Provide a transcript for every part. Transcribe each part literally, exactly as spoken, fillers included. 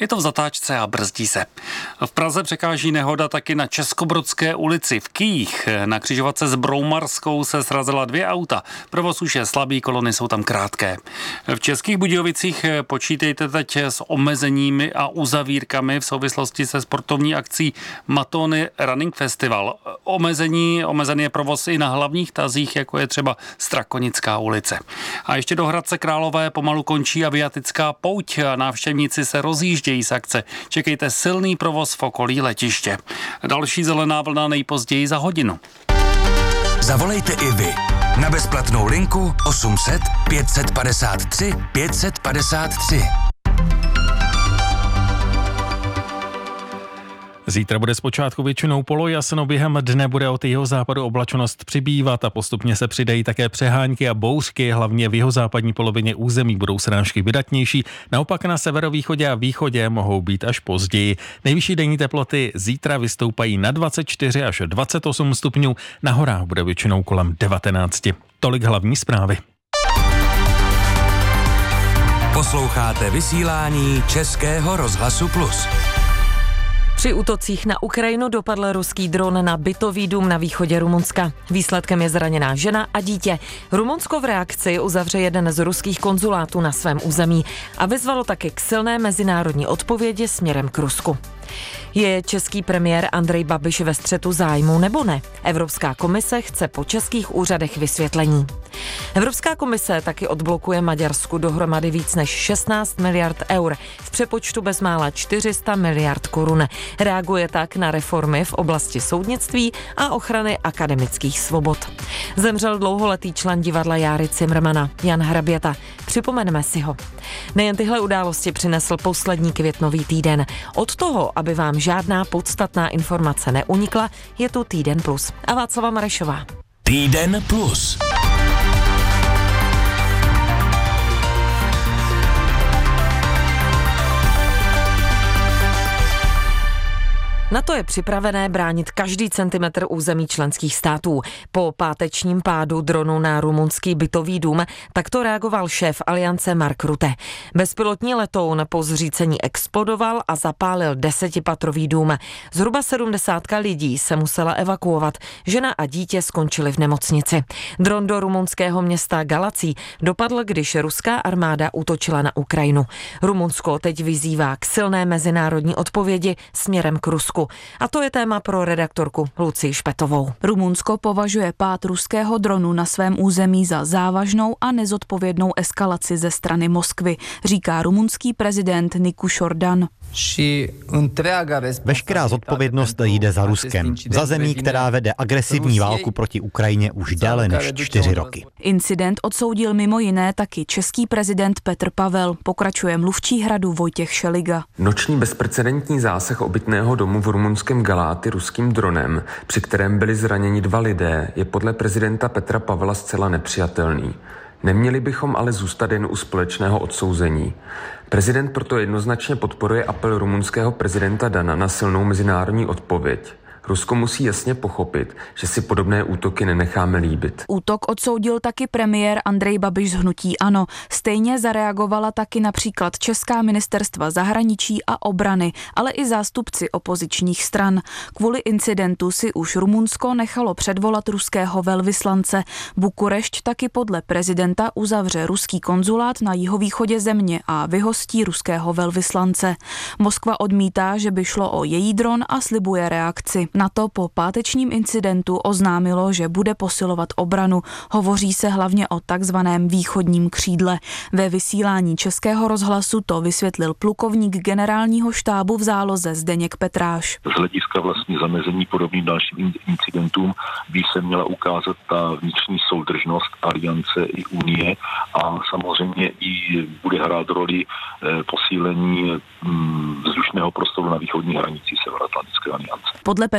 Je to v zatáčce a brzdí se. V Praze překáží nehoda taky na Českobrodské ulici. V Kyjích na křižovatce s Broumarskou se srazila dvě auta. Provoz už je slabý, kolony jsou tam krátké. V Českých Budějovicích počítejte teď s omezeními a uzavírkami v souvislosti se sportovní akcí Matony Running Festival. Omezení, omezený je provoz i na hlavních tazích, jako je třeba Strakonická ulice. A ještě do Hradce Králové pomalu končí aviatická pouť a návštěvníci se rozjíždějí z akce. Čekejte silný provoz v okolí letiště. Další zelená vlna nejpozději za hodinu. Zavolejte i vy na bezplatnou linku osm set pět set padesát tři pět set padesát tři. Zítra bude zpočátku většinou polojasno, během dne bude od jihozápadu oblačnost přibývat a postupně se přidají také přehánky a bouřky, hlavně v jihozápadní polovině území budou srážky vydatnější, naopak na severovýchodě a východě mohou být až později. Nejvyšší denní teploty zítra vystoupají na dvacet čtyři až dvacet osm stupňů, na horách bude většinou kolem devatenáct. Tolik hlavní zprávy. Posloucháte vysílání Českého rozhlasu Plus. Při útocích na Ukrajinu dopadl ruský dron na bytový dům na východě Rumunska. Výsledkem je zraněná žena a dítě. Rumunsko v reakci uzavře jeden z ruských konzulátů na svém území a vyzvalo taky k silné mezinárodní odpovědi směrem k Rusku. Je český premiér Andrej Babiš ve střetu zájmu nebo ne? Evropská komise chce po českých úřadech vysvětlení. Evropská komise taky odblokuje Maďarsku dohromady víc než šestnáct miliard eur, v přepočtu bezmála čtyři sta miliard korun. Reaguje tak na reformy v oblasti soudnictví a ochrany akademických svobod. Zemřel dlouholetý člen divadla Járy Cimrmana, Jan Hraběta. Připomeneme si ho. Nejen tyhle události přinesl poslední květnový týden. Od toho, aby vám žádná podstatná informace neunikla, je tu Týden plus. A Václava Marešová. Týden plus. Na to je připravené bránit každý centimetr území členských států. Po pátečním pádu dronu na rumunský bytový dům takto reagoval šéf Aliance Mark Rutte. Bezpilotní letoun po zřícení explodoval a zapálil desetipatrový dům. Zhruba sedmdesátka lidí se musela evakuovat. Žena a dítě skončili v nemocnici. Dron do rumunského města Galací dopadl, když ruská armáda útočila na Ukrajinu. Rumunsko teď vyzývá k silné mezinárodní odpovědi směrem k Rusku. A to je téma pro redaktorku Lucii Špetovou. Rumunsko považuje pád ruského dronu na svém území za závažnou a nezodpovědnou eskalaci ze strany Moskvy, říká rumunský prezident Nicu Jordan. Veškerá zodpovědnost jde za Ruskem, za zemí, která vede agresivní válku proti Ukrajině už déle než čtyři roky. Incident odsoudil mimo jiné taky český prezident Petr Pavel, pokračuje mluvčí Hradu Vojtěch Šeliga. Noční bezprecedentní zásah obytného domu v rumunském Galáty ruským dronem, při kterém byli zraněni dva lidé, je podle prezidenta Petra Pavla zcela nepřijatelný. Neměli bychom ale zůstat jen u společného odsouzení. Prezident proto jednoznačně podporuje apel rumunského prezidenta Dana na silnou mezinárodní odpověď. Rusko musí jasně pochopit, že si podobné útoky nenecháme líbit. Útok odsoudil taky premiér Andrej Babiš z hnutí ANO. Stejně zareagovala taky například česká ministerstva zahraničí a obrany, ale i zástupci opozičních stran. Kvůli incidentu si už Rumunsko nechalo předvolat ruského velvyslance. Bukurešť taky podle prezidenta uzavře ruský konzulát na jihovýchodě země a vyhostí ruského velvyslance. Moskva odmítá, že by šlo o její dron a slibuje reakci. NATO po pátečním incidentu oznámilo, že bude posilovat obranu. Hovoří se hlavně o takzvaném východním křídle. Ve vysílání Českého rozhlasu to vysvětlil plukovník generálního štábu v záloze Zdeněk Petráš. Z hlediska vlastně zamezení podobným dalším incidentům by se měla ukázat ta vnitřní soudržnost aliance i unie a samozřejmě i bude hrát roli posílení vzdušného prostoru na východní hranici Severoatlantické aliance. Podle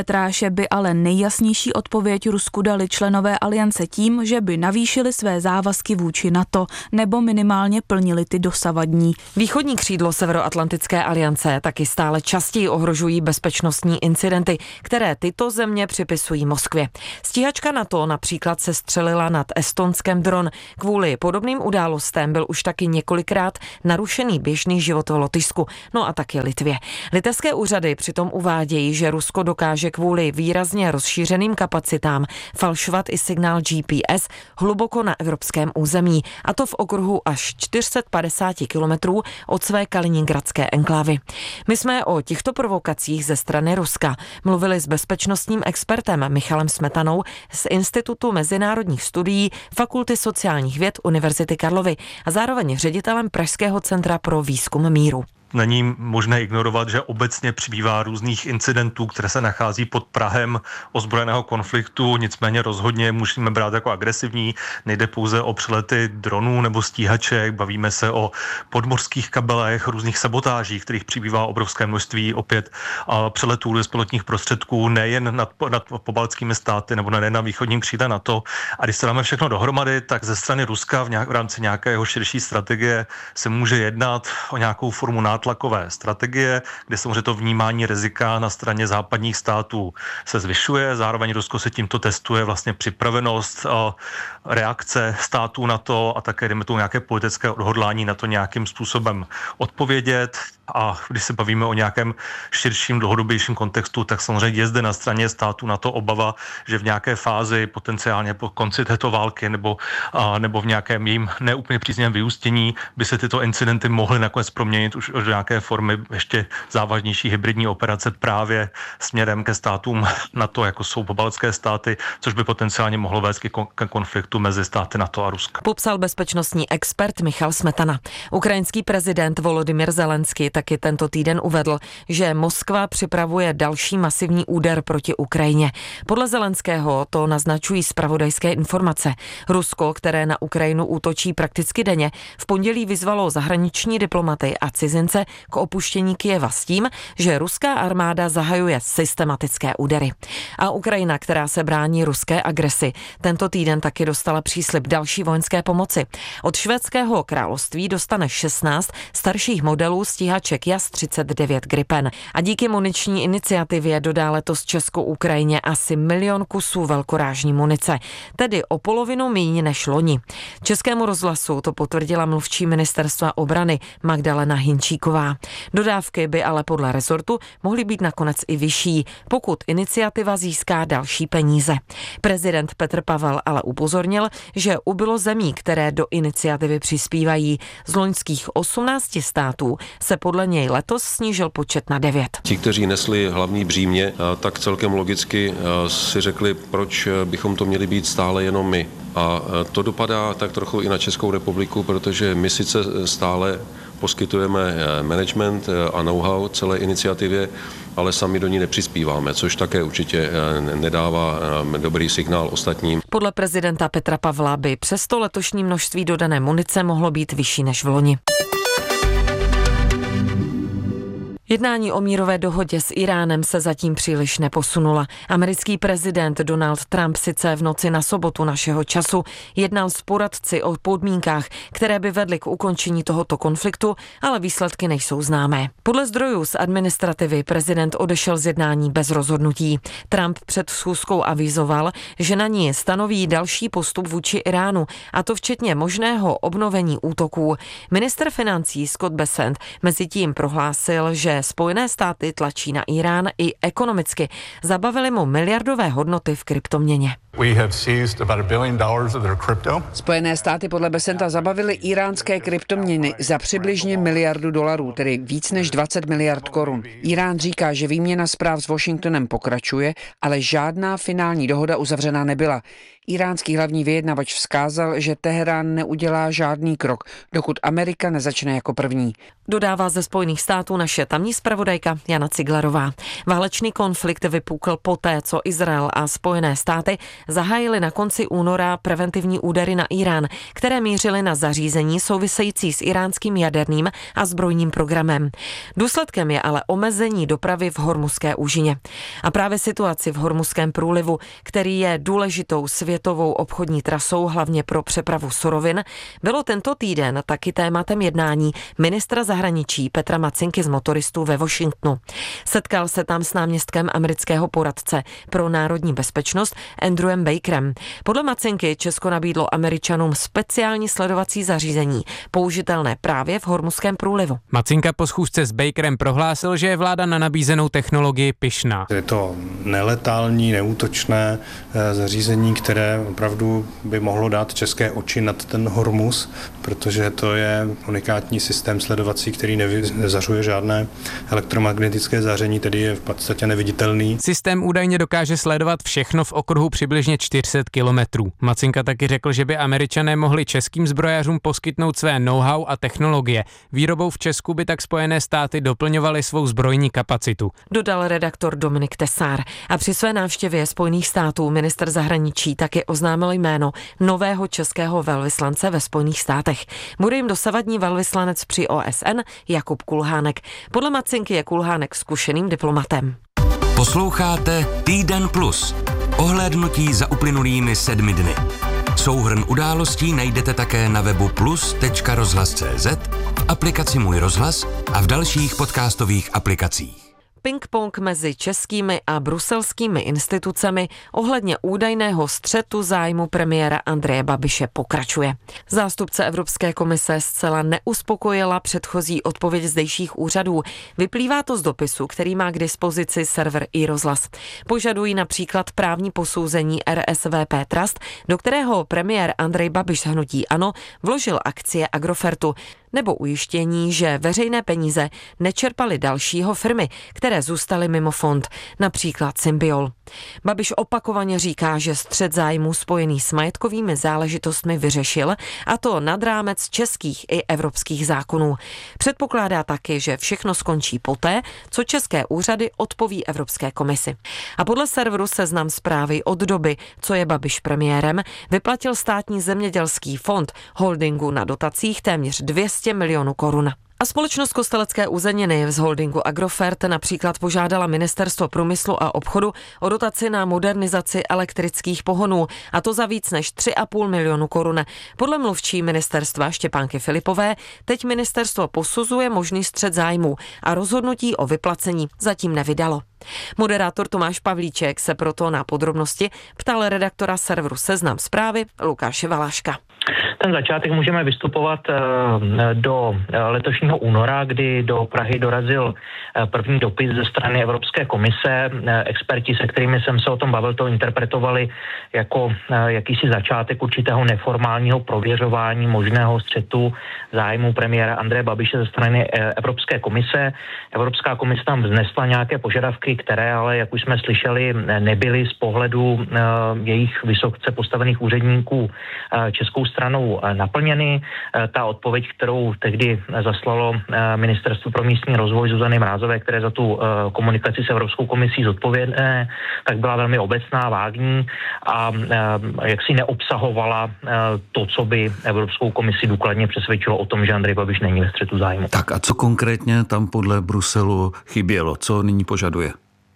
Petráše by ale nejjasnější odpověď Rusku dali členové aliance tím, že by navýšili své závazky vůči NATO nebo minimálně plnili ty dosavadní. Východní křídlo Severoatlantické aliance taky stále častěji ohrožují bezpečnostní incidenty, které tyto země připisují Moskvě. Stíhačka NATO například se střelila nad Estonskem dron. Kvůli podobným událostem byl už taky několikrát narušený běžný život v Lotyšsku, no a taky Litvě. Litevské úřady přitom uvádějí, že Rusko dokáže kvůli výrazně rozšířeným kapacitám falšovat i signál G P S hluboko na evropském území, a to v okruhu až čtyři sta padesát kilometrů od své kaliningradské enklávy. My jsme o těchto provokacích ze strany Ruska mluvili s bezpečnostním expertem Michalem Smetanou z Institutu mezinárodních studií Fakulty sociálních věd Univerzity Karlovy a zároveň ředitelem Pražského centra pro výzkum míru. Není možné ignorovat, že obecně přibývá různých incidentů, které se nachází pod prahem ozbrojeného konfliktu, nicméně rozhodně musíme brát jako agresivní. Nejde pouze o přelety dronů nebo stíhaček, bavíme se o podmořských kabelech, různých sabotážích, kterých přibývá obrovské množství, opět a přeletů bezpilotních prostředků nejen nad, nad pobaltskými státy nebo nejen na východním křídle NATO. A když se dáme všechno dohromady, tak ze strany Ruska v, nějak, v rámci nějakého širší strategie se může jednat o nějakou formu nátlakové strategie, kde samozřejmě to vnímání rizika na straně západních států se zvyšuje. Zároveň Rusko se tímto testuje vlastně připravenost a reakce států na to a také jdeme tu nějaké politické odhodlání na to nějakým způsobem odpovědět. A když se bavíme o nějakém širším, dlouhodobějším kontextu, tak samozřejmě je zde na straně států na to obava, že v nějaké fázi potenciálně po konci této války nebo, a, nebo v nějakém jejím neúplně příznivém vyústění by se tyto incidenty mohly nakonec proměnit už do nějaké formy ještě závažnější hybridní operace právě směrem ke státům NATO, jako jsou pobaltské státy, což by potenciálně mohlo vést ke konfliktu mezi státy NATO a Ruska. Popsal bezpečnostní expert Michal Smetana. Ukrajinský prezident Volodymyr Zelenský taky tento týden uvedl, že Moskva připravuje další masivní úder proti Ukrajině. Podle Zelenského to naznačují zpravodajské informace. Rusko, které na Ukrajinu útočí prakticky denně, v pondělí vyzvalo zahraniční diplomaty a cizince k opuštění Kyjeva s tím, že ruská armáda zahajuje systematické údery. A Ukrajina, která se brání ruské agresi, tento týden taky dostala příslib další vojenské pomoci. Od švédského království dostane šestnáct starších modelů stíhaček Jas třicet devět Gripen. A díky muniční iniciativě dodá letos Česku Ukrajině asi milion kusů velkorážní munice, tedy o polovinu míň než loni. Českému rozhlasu to potvrdila mluvčí ministerstva obrany Magdalena Hinčíková. Dodávky by ale podle rezortu mohly být nakonec i vyšší, pokud iniciativa získá další peníze. Prezident Petr Pavel ale upozornil, že ubylo zemí, které do iniciativy přispívají. Z loňských osmnácti států se podle něj letos snížil počet na devět. Ti, kteří nesli hlavní břímě, tak celkem logicky si řekli, proč bychom to měli být stále jenom my. A to dopadá tak trochu i na Českou republiku, protože my sice stále poskytujeme management a know-how celé iniciativě, ale sami do ní nepřispíváme, což také určitě nedává dobrý signál ostatním. Podle prezidenta Petra Pavla by přesto letošní množství dodané munice mohlo být vyšší než v loni. Jednání o mírové dohodě s Iránem se zatím příliš neposunula. Americký prezident Donald Trump sice v noci na sobotu našeho času jednal s poradci o podmínkách, které by vedly k ukončení tohoto konfliktu, ale výsledky nejsou známé. Podle zdrojů z administrativy prezident odešel z jednání bez rozhodnutí. Trump před schůzkou avizoval, že na ní stanoví další postup vůči Iránu, a to včetně možného obnovení útoků. Ministr financí Scott Bessent mezitím prohlásil, že Spojené státy tlačí na Irán i ekonomicky. Zabavili mu miliardové hodnoty v kryptoměně. Spojené státy podle Bessenta zabavily iránské kryptoměny za přibližně miliardu dolarů, tedy víc než dvacet miliard korun. Irán říká, že výměna zpráv s Washingtonem pokračuje, ale žádná finální dohoda uzavřená nebyla. Iránský hlavní vyjednavač vzkázal, že Teherán neudělá žádný krok, dokud Amerika nezačne jako první. Dodává ze Spojených států naše tamní zpravodajka Jana Ciglerová. Válečný konflikt vypukl poté, co Izrael a Spojené státy zahájily na konci února preventivní údery na Irán, které mířily na zařízení související s iránským jaderným a zbrojním programem. Důsledkem je ale omezení dopravy v Hormuzské úžině. A právě situaci v Hormuzském průlivu, který je důležitou světovou obchodní trasou hlavně pro přepravu surovin, bylo tento týden taky tématem jednání ministra zahraničí Petra Macinky z motoristů ve Washingtonu. Setkal se tam s náměstkem amerického poradce pro národní bezpečnost Andrewem Bakerem. Podle Macinky Česko nabídlo Američanům speciální sledovací zařízení, použitelné právě v Hormuzském průlivu. Macinka po schůzce s Bakerem prohlásil, že je vláda na nabízenou technologii pyšná. Je to neletální, neútočné zařízení, které opravdu by mohlo dát české oči nad ten Hormuz, protože to je unikátní systém sledovací, který nezařuje žádné elektromagnetické záření, tedy je v podstatě neviditelný. Systém údajně dokáže sledovat všechno v okruhu přibližně čtyři sta kilometrů. Macinka taky řekl, že by Američané mohli českým zbrojařům poskytnout své know-how a technologie. Výrobou v Česku by tak Spojené státy doplňovaly svou zbrojní kapacitu. Dodal redaktor Dominik Tesár. A při své návštěvě Spojených států ministr zahraničí taky oznámil jméno nového českého velvyslance ve Spojených státech. Bude jim dosavadní velvyslanec při O S N Jakub Kulhánek. Podle Macinky je Kulhánek zkušeným diplomatem. Posloucháte Týden plus. Ohlédnutí za uplynulými sedmi dny. Souhrn událostí najdete také na webu plus tečka rozhlas tečka cé zet, v aplikaci Můj rozhlas a v dalších podcastových aplikacích. Ping-pong mezi českými a bruselskými institucemi ohledně údajného střetu zájmu premiéra Andreje Babiše pokračuje. Zástupce Evropské komise zcela neuspokojila předchozí odpověď zdejších úřadů. Vyplývá to z dopisu, který má k dispozici server iRozhlas. Požadují například právní posouzení R S V P Trust, do kterého premiér Andrej Babiš z hnutí ANO vložil akcie Agrofertu, nebo ujištění, že veřejné peníze nečerpaly dalšího firmy, které zůstaly mimo fond, například Symbiol. Babiš opakovaně říká, že střet zájmů spojený s majetkovými záležitostmi vyřešil, a to nad rámec českých i evropských zákonů. Předpokládá taky, že všechno skončí poté, co české úřady odpoví Evropské komisi. A podle serveru Seznam Zprávy od doby, co je Babiš premiérem, vyplatil státní zemědělský fond holdingu na dotacích téměř dvě stě milionů korun. A společnost Kostelecké uzeniny z holdingu Agrofert například požádala Ministerstvo průmyslu a obchodu o dotaci na modernizaci elektrických pohonů, a to za víc než tři a půl milionu korun. Podle mluvčí ministerstva Štěpánky Filipové teď ministerstvo posuzuje možný střet zájmů a rozhodnutí o vyplacení zatím nevydalo. Moderátor Tomáš Pavlíček se proto na podrobnosti ptal redaktora serveru Seznam Zprávy Lukáše Valaška. Ten začátek můžeme vystupovat do letošního února, kdy do Prahy dorazil první dopis ze strany Evropské komise. Experti, se kterými jsem se o tom bavil, to interpretovali jako jakýsi začátek určitého neformálního prověřování možného střetu zájmu premiéra Andreje Babiše ze strany Evropské komise. Evropská komise tam vznesla nějaké požadavky, které ale, jak už jsme slyšeli, nebyly z pohledu jejich vysoce postavených úředníků českou stranou naplněny. Ta odpověď, kterou tehdy zaslalo Ministerstvo pro místní rozvoj Zuzany Mrázové, které za tu komunikaci s Evropskou komisí zodpovědné, tak byla velmi obecná, vágní a jaksi neobsahovala to, co by Evropskou komisi důkladně přesvědčilo o tom, že Andrej Babiš není ve střetu zájmu. Tak a co konkrétně tam podle Bruselu chybělo? Co nyní požaduje?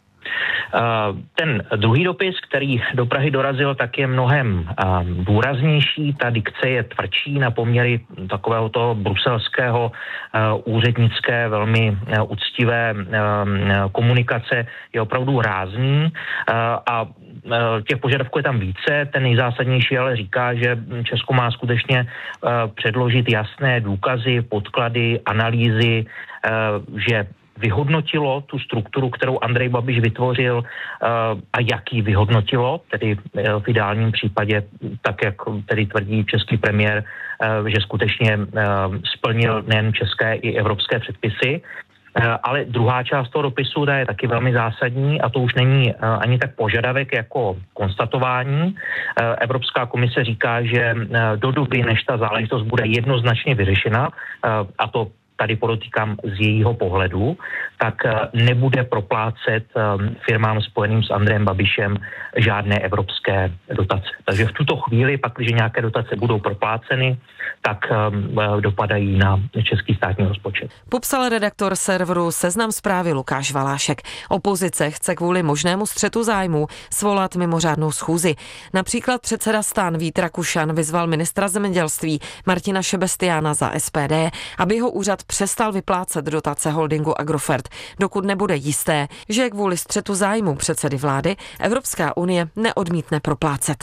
Ten druhý dopis, který do Prahy dorazil, tak je mnohem důraznější. Ta dikce je tvrdší na poměry takového toho bruselského úřednické, velmi úctivé komunikace, je opravdu rázný a těch požadavků je tam více. Ten nejzásadnější ale říká, že Česko má skutečně předložit jasné důkazy, podklady, analýzy, že vyhodnotilo tu strukturu, kterou Andrej Babiš vytvořil a jak ji vyhodnotilo, tedy v ideálním případě, tak jak tedy tvrdí český premiér, že skutečně splnil nejen české i evropské předpisy. Ale druhá část toho dopisu je taky velmi zásadní a to už není ani tak požadavek jako konstatování. Evropská komise říká, že do doby, než ta záležitost bude jednoznačně vyřešena, a to tady podotýkám z jejího pohledu, tak nebude proplácet firmám spojeným s Andrejem Babišem žádné evropské dotace. Takže v tuto chvíli, pak, když nějaké dotace budou propláceny, tak dopadají na český státní rozpočet. Popsal redaktor serveru Seznam Zprávy Lukáš Valášek. Opozice chce kvůli možnému střetu zájmů svolat mimořádnou schůzi. Například předseda STAN Vít Rakušan vyzval ministra zemědělství Martina Šebestiána za S P D, aby jeho úřad přestal vyplácet dotace holdingu Agrofert, dokud nebude jisté, že kvůli střetu zájmů předsedy vlády Evropská unie neodmítne proplácet.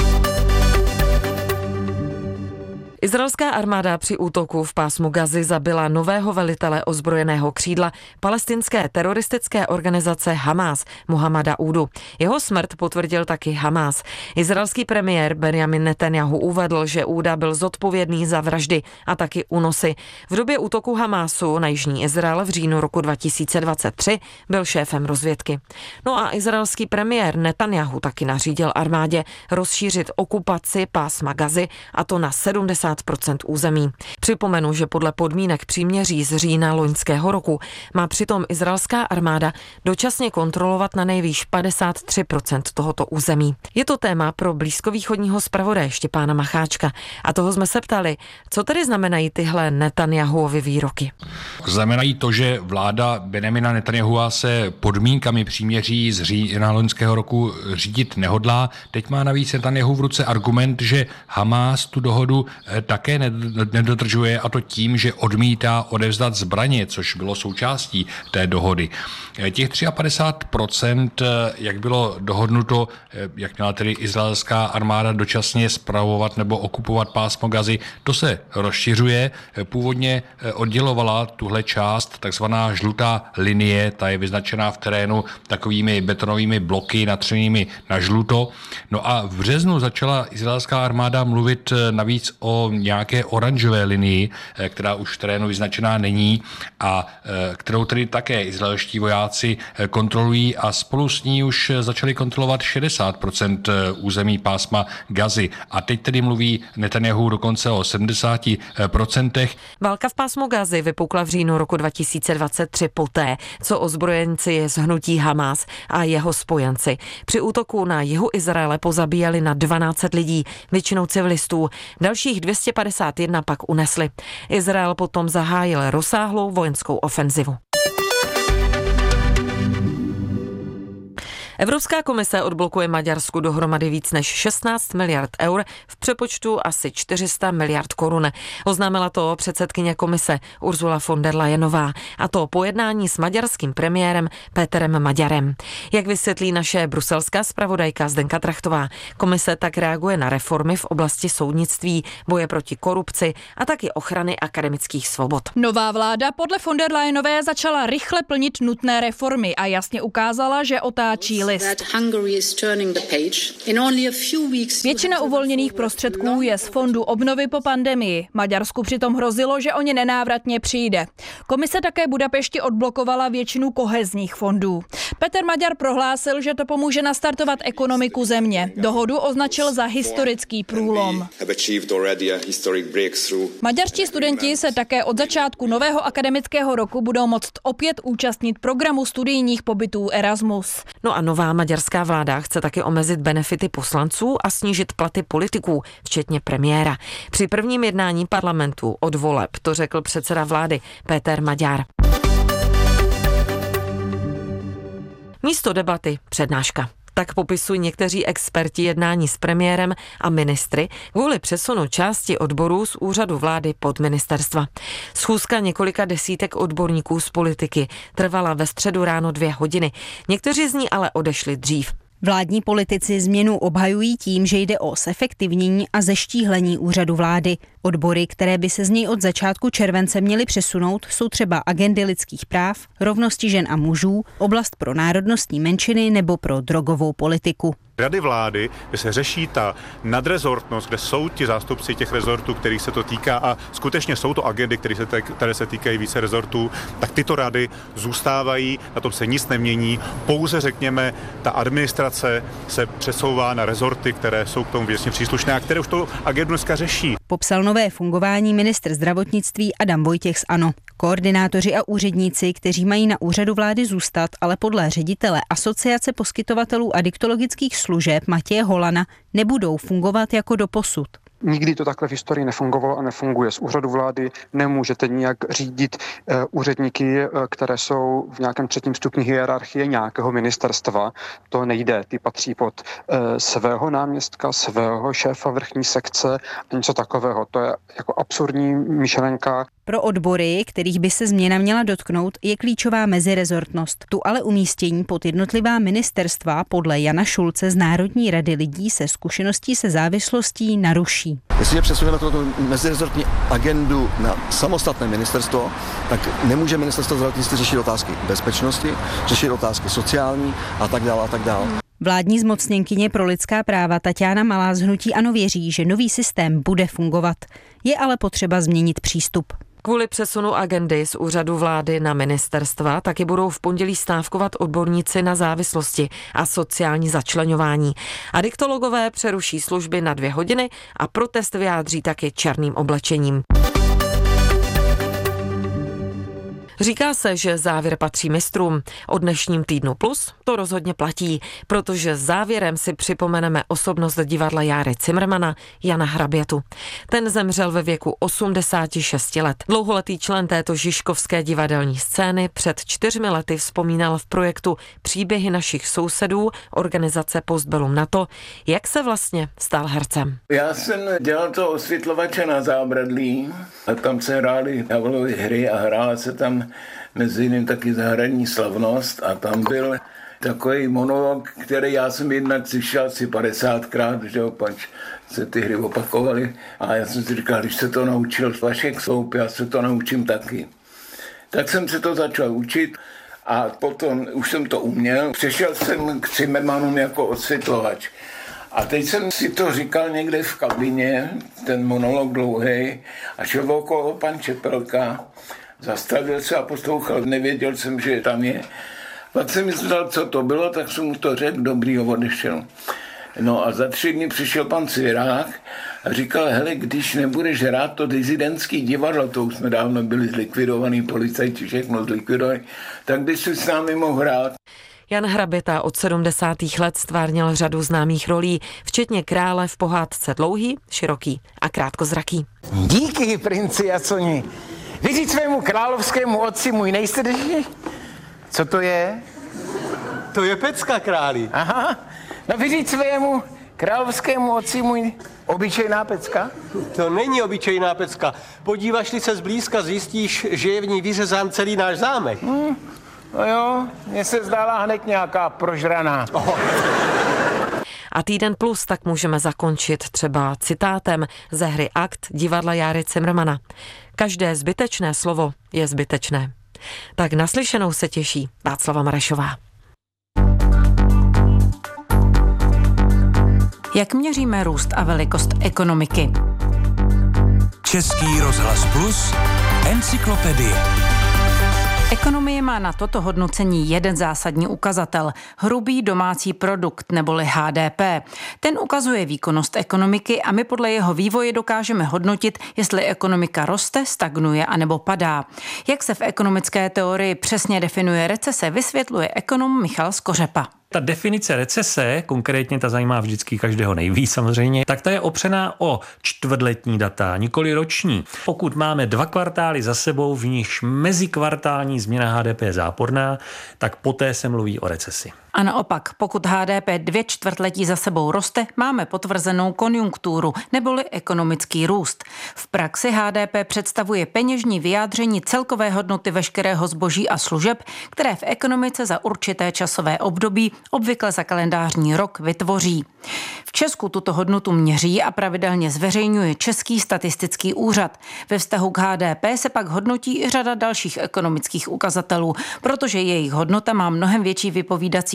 Izraelská armáda při útoku v pásmu Gazy zabila nového velitele ozbrojeného křídla palestinské teroristické organizace Hamás, Mohamada Údu. Jeho smrt potvrdil taky Hamás. Izraelský premiér Benjamin Netanjahu uvedl, že Úda byl zodpovědný za vraždy a taky únosy. V době útoku Hamásu na jižní Izrael v říjnu roku dva tisíce dvacet tři byl šéfem rozvědky. No a izraelský premiér Netanjahu taky nařídil armádě rozšířit okupaci pásma Gazy, a to na sedmdesát procent území. Připomenu, že podle podmínek příměří z října loňského roku má přitom izraelská armáda dočasně kontrolovat na nejvýš padesát tři procent tohoto území. Je to téma pro blízkovýchodního zpravodaje Štěpána Macháčka. A toho jsme se ptali, co tedy znamenají tyhle Netanjahuovy výroky. Znamenají to, že vláda Benjamina Netanjahua se podmínkami příměří z října loňského roku řídit nehodlá. Teď má navíc Netanjahu v ruce argument, že Hamás tu dohodu také nedodržuje, a to tím, že odmítá odevzdat zbraně, což bylo součástí té dohody. Těch padesát tři procent, jak bylo dohodnuto, jak měla tedy izraelská armáda dočasně spravovat nebo okupovat pásmo Gazy, to se rozšiřuje. Původně oddělovala tuhle část takzvaná žlutá linie, ta je vyznačená v terénu takovými betonovými bloky natřenými na žluto. No a v březnu začala izraelská armáda mluvit navíc o nějaké oranžové linii, která už v terénu vyznačená není a kterou tedy také izraelští vojáci kontrolují, a spolu s ní už začali kontrolovat šedesát procent území pásma Gazy. A teď tedy mluví Netanjahu dokonce o sedmdesát procent. Válka v pásmu Gazy vypukla v říjnu roku dva tisíce dvacet tři poté, co ozbrojenci z hnutí Hamás a jeho spojenci při útoku na jihu Izraele pozabíjeli na dvanáct set lidí, většinou civilistů. Dalších dvě stě padesát jedna pak unesli. Izrael potom zahájil rozsáhlou vojenskou ofenzivu. Evropská komise odblokuje Maďarsku dohromady víc než šestnáct miliard eur, v přepočtu asi čtyři sta miliard korun. Oznámila to předsedkyně komise Ursula von der Leyenová, a to po jednání s maďarským premiérem Péterem Maďarem. Jak vysvětlí naše bruselská zpravodajka Zdenka Trachtová, komise tak reaguje na reformy v oblasti soudnictví, boje proti korupci a taky ochrany akademických svobod. Nová vláda podle von der Leyenové začala rychle plnit nutné reformy a jasně ukázala, že otáčí list. Většina uvolněných prostředků je z fondu obnovy po pandemii. Maďarsku přitom hrozilo, že o ně nenávratně přijde. Komise také Budapešti odblokovala většinu kohezních fondů. Peter Maďar prohlásil, že to pomůže nastartovat ekonomiku země. Dohodu označil za historický průlom. Maďarští studenti se také od začátku nového akademického roku budou moct opět účastnit programu studijních pobytů Erasmus. No a nová maďarská vláda chce taky omezit benefity poslanců a snížit platy politiků, včetně premiéra. Při prvním jednání parlamentu od voleb to řekl předseda vlády Péter Maďar. Místo debaty přednáška. Tak popisují někteří experti jednání s premiérem a ministry kvůli přesunu části odborů z úřadu vlády pod ministerstva. Schůzka několika desítek odborníků z politiky trvala ve středu ráno dvě hodiny. Někteří z ní ale odešli dřív. Vládní politici změnu obhajují tím, že jde o zefektivnění a zeštíhlení úřadu vlády. Odbory, které by se z něj od začátku července měly přesunout, jsou třeba agendy lidských práv, rovnosti žen a mužů, oblast pro národnostní menšiny nebo pro drogovou politiku. Rady vlády, kde se řeší ta nadrezortnost, kde jsou ti zástupci těch rezortů, kterých se to týká a skutečně jsou to agendy, které se, které se týkají více rezortů, tak tyto rady zůstávají, na tom se nic nemění, pouze řekněme, ta administrace se přesouvá na rezorty, které jsou k tomu věcně příslušné a které už to agendu dneska řeší. Popsal nové fungování ministr zdravotnictví Adam Vojtěch z ANO. Koordinátoři a úředníci, kteří mají na úřadu vlády zůstat, ale podle ředitele Asociace poskytovatelů adiktologických služeb Matěje Holana nebudou fungovat jako doposud. Nikdy to takhle v historii nefungovalo a nefunguje. Z úřadu vlády nemůžete nijak řídit uh, úředníky, uh, které jsou v nějakém třetím stupni hierarchie nějakého ministerstva. To nejde. Ty patří pod uh, svého náměstka, svého šéfa vrchní sekce a něco takového. To je jako absurdní myšlenka. Pro odbory, kterých by se změna měla dotknout, je klíčová mezirezortnost. Tu ale umístění pod jednotlivá ministerstva podle Jana Šulce z Národní rady lidí se zkušeností se závislostí naruší. Jestliže přesuneme tuto mezirezortní agendu na samostatné ministerstvo, tak nemůže ministerstvo zdravotnictví řešit otázky bezpečnosti, řešit otázky sociální a tak dále a tak dále. Vládní zmocněnkyně pro lidská práva Taťána Malá z hnutí ANO věří, že nový systém bude fungovat. Je ale potřeba změnit přístup. Kvůli přesunu agendy z úřadu vlády na ministerstva taky budou v pondělí stávkovat odborníci na závislosti a sociální začleňování. Adiktologové přeruší služby na dvě hodiny a protest vyjádří taky černým oblečením. Říká se, že závěr patří mistrům. O dnešním Týdnu Plus to rozhodně platí, protože závěrem si připomeneme osobnost divadla Járy Cimrmana, Jana Hrabětu. Ten zemřel ve věku osmdesáti šesti let. Dlouholetý člen této žižkovské divadelní scény před čtyřmi lety vzpomínal v projektu Příběhy našich sousedů organizace Postbellum na to, jak se vlastně stal hercem. Já jsem dělal to osvětlovače na Zábradlí a tam se hrály divadelové hry a hrála se tam mezi jiným taky Zahradní slavnost a tam byl takový monolog, který já jsem jednak slyšel asi padesátkrát, že opač se ty hry opakovaly a já jsem si říkal, když se to naučil Vašek Sloup, já se to naučím taky. Tak jsem se to začal učit a potom už jsem to uměl. Přešel jsem k Cimrmanům jako osvětlovač. A teď jsem si to říkal někde v kabině, ten monolog dlouhý, a šel okolo pan Čepelka, zastavil se a poslouchal, nevěděl jsem, že tam je. Pak jsem myslel, co to bylo, tak jsem mu to řekl, dobrýho, odešel. No a za tři dny přišel pan Cvirák a říkal, hele, když nebudeš hrát to dizidentský divadlo, to už jsme dávno byli zlikvidovaný, policajti všechno zlikvidovaný, tak bys si s námi mohl hrát. Jan Hraběta od sedmdesátých let stvárnil řadu známých rolí, včetně krále v pohádce Dlouhý, Široký a Krátkozraký. Díky, princi Jaconi. Vyříct svému královskému otci můj nejsrdečnější. Co to je? To je pecka, králi. Aha, no vyříct svému královskému otci můj obyčejná pecka? To není obyčejná pecka. Podíváš-li se zblízka, zjistíš, že je v ní vyřezán celý náš zámek. Hmm. No jo, mně se zdála hned nějaká prožraná. Oh. A Týden Plus tak můžeme zakončit třeba citátem ze hry Akt divadla Járy Cimrmana. Každé zbytečné slovo je zbytečné. Tak naslyšenou se těší Václava Marešová. Jak měříme růst a velikost ekonomiky? Český rozhlas Plus, encyklopedie. Ekonomie má na toto hodnocení jeden zásadní ukazatel – hrubý domácí produkt neboli H D P. Ten ukazuje výkonnost ekonomiky a my podle jeho vývoje dokážeme hodnotit, jestli ekonomika roste, stagnuje anebo padá. Jak se v ekonomické teorii přesně definuje recese, vysvětluje ekonom Michal Skořepa. Ta definice recese, konkrétně ta zajímá vždycky každého nejvíc samozřejmě, tak ta je opřená o čtvrtletní data, nikoli roční. Pokud máme dva kvartály za sebou, v nichž mezikvartální změna H D P je záporná, tak poté se mluví o recesi. A naopak, pokud H D P dvě čtvrtletí za sebou roste, máme potvrzenou konjunkturu, neboli ekonomický růst. V praxi H D P představuje peněžní vyjádření celkové hodnoty veškerého zboží a služeb, které v ekonomice za určité časové období, obvykle za kalendářní rok, vytvoří. V Česku tuto hodnotu měří a pravidelně zveřejňuje Český statistický úřad. Ve vztahu k H D P se pak hodnotí i řada dalších ekonomických ukazatelů, protože jejich hodnota má mnohem větší vypovídací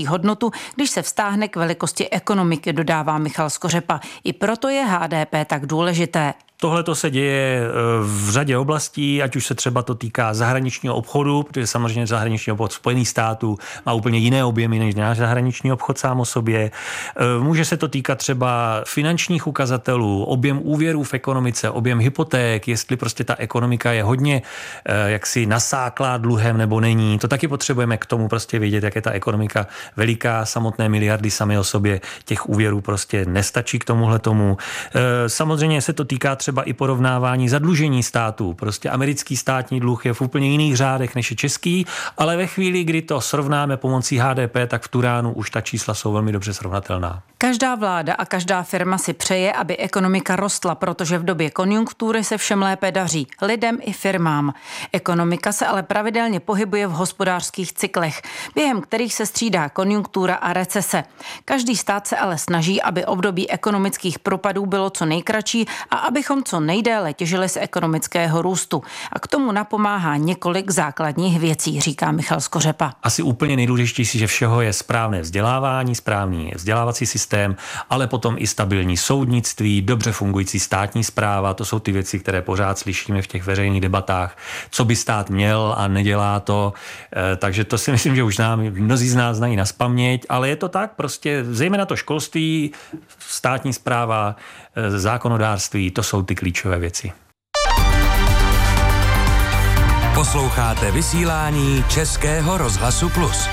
hodnotu, když se vztáhne k velikosti ekonomiky, dodává Michal Skořepa. I proto je H D P tak důležité. Tohle to se děje v řadě oblastí, ať už se třeba to týká zahraničního obchodu, protože samozřejmě zahraniční obchod Spojených států má úplně jiné objemy než náš zahraniční obchod sám o sobě. Může se to týkat třeba finančních ukazatelů, objem úvěrů v ekonomice, objem hypoték, jestli prostě ta ekonomika je hodně jaksi nasáklá dluhem nebo není. To taky potřebujeme k tomu prostě vědět, jak je ta ekonomika veliká, samotné miliardy sami o sobě těch úvěrů prostě nestačí k tomuhle tomu. Samozřejmě se to týká třeba třeba i porovnávání zadlužení států. Prostě americký státní dluh je v úplně jiných řádech než je český, ale ve chvíli, kdy to srovnáme pomocí H D P, tak v Turánu už ta čísla jsou velmi dobře srovnatelná. Každá vláda a každá firma si přeje, aby ekonomika rostla, protože v době konjunktury se všem lépe daří, lidem i firmám. Ekonomika se ale pravidelně pohybuje v hospodářských cyklech, během kterých se střídá konjunktura a recese. Každý stát se ale snaží, aby období ekonomických propadů bylo co nejkratší a abychom co nejdéle těžili z ekonomického růstu. A k tomu napomáhá několik základních věcí, říká Michal Skořepa. Asi úplně nejdůležitější, že všeho je správné vzdělávání, správný vzdělávací systém, ale potom i stabilní soudnictví, dobře fungující státní správa, to jsou ty věci, které pořád slyšíme v těch veřejných debatách, co by stát měl a nedělá to. Takže to si myslím, že už nám mnozí z nás znají nazpaměť, ale je to tak, prostě zejména to školství, státní správa, zákonodárství, to jsou ty klíčové věci. Posloucháte vysílání Českého rozhlasu Plus.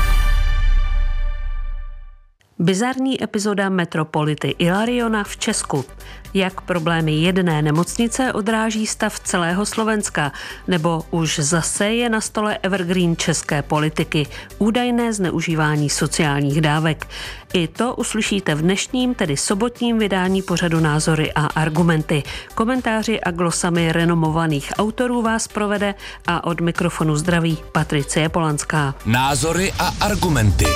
Bizarní epizoda metropolity Ilariona v Česku. Jak problémy jedné nemocnice odráží stav celého Slovenska, nebo už zase je na stole evergreen české politiky, údajné zneužívání sociálních dávek. I to uslyšíte v dnešním, tedy sobotním vydání pořadu Názory a argumenty. Komentáři a glosami renomovaných autorů vás provede a od mikrofonu zdraví Patricie Polanská. Názory a argumenty.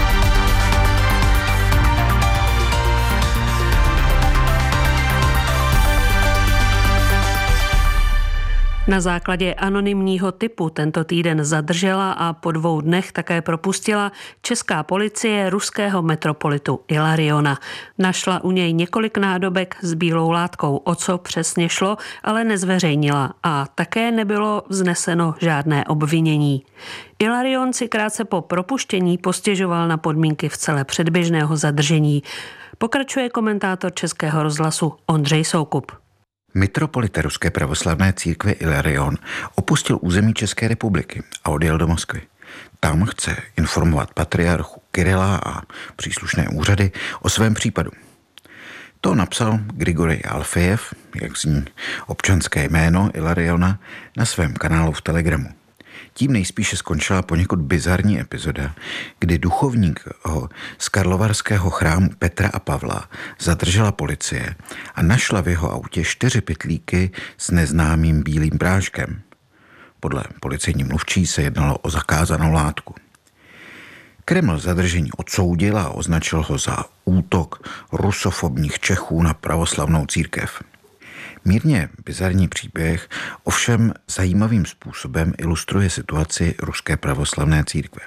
Na základě anonymního tipu tento týden zadržela a po dvou dnech také propustila česká policie ruského metropolitu Ilariona. Našla u něj několik nádobek s bílou látkou, o co přesně šlo, ale nezveřejnila a také nebylo vzneseno žádné obvinění. Ilarion si krátce po propuštění postěžoval na podmínky v celé předběžného zadržení. Pokračuje komentátor Českého rozhlasu Ondřej Soukup. Metropolita ruské pravoslavné církve Ilarion opustil území České republiky a odjel do Moskvy. Tam chce informovat patriarchu Kirila a příslušné úřady o svém případu. To napsal Grigorij Alfejev, jak zní občanské jméno Ilariona, na svém kanálu v Telegramu. Tím nejspíše skončila poněkud bizarní epizoda, kdy duchovník ho z karlovarského chrámu Petra a Pavla zadržela policie a našla v jeho autě čtyři pytlíky s neznámým bílým práškem. Podle policejní mluvčí se jednalo o zakázanou látku. Kreml zadržení odsoudil a označil ho za útok rusofobních Čechů na pravoslavnou církev. Mírně bizarní příběh ovšem zajímavým způsobem ilustruje situaci ruské pravoslavné církve.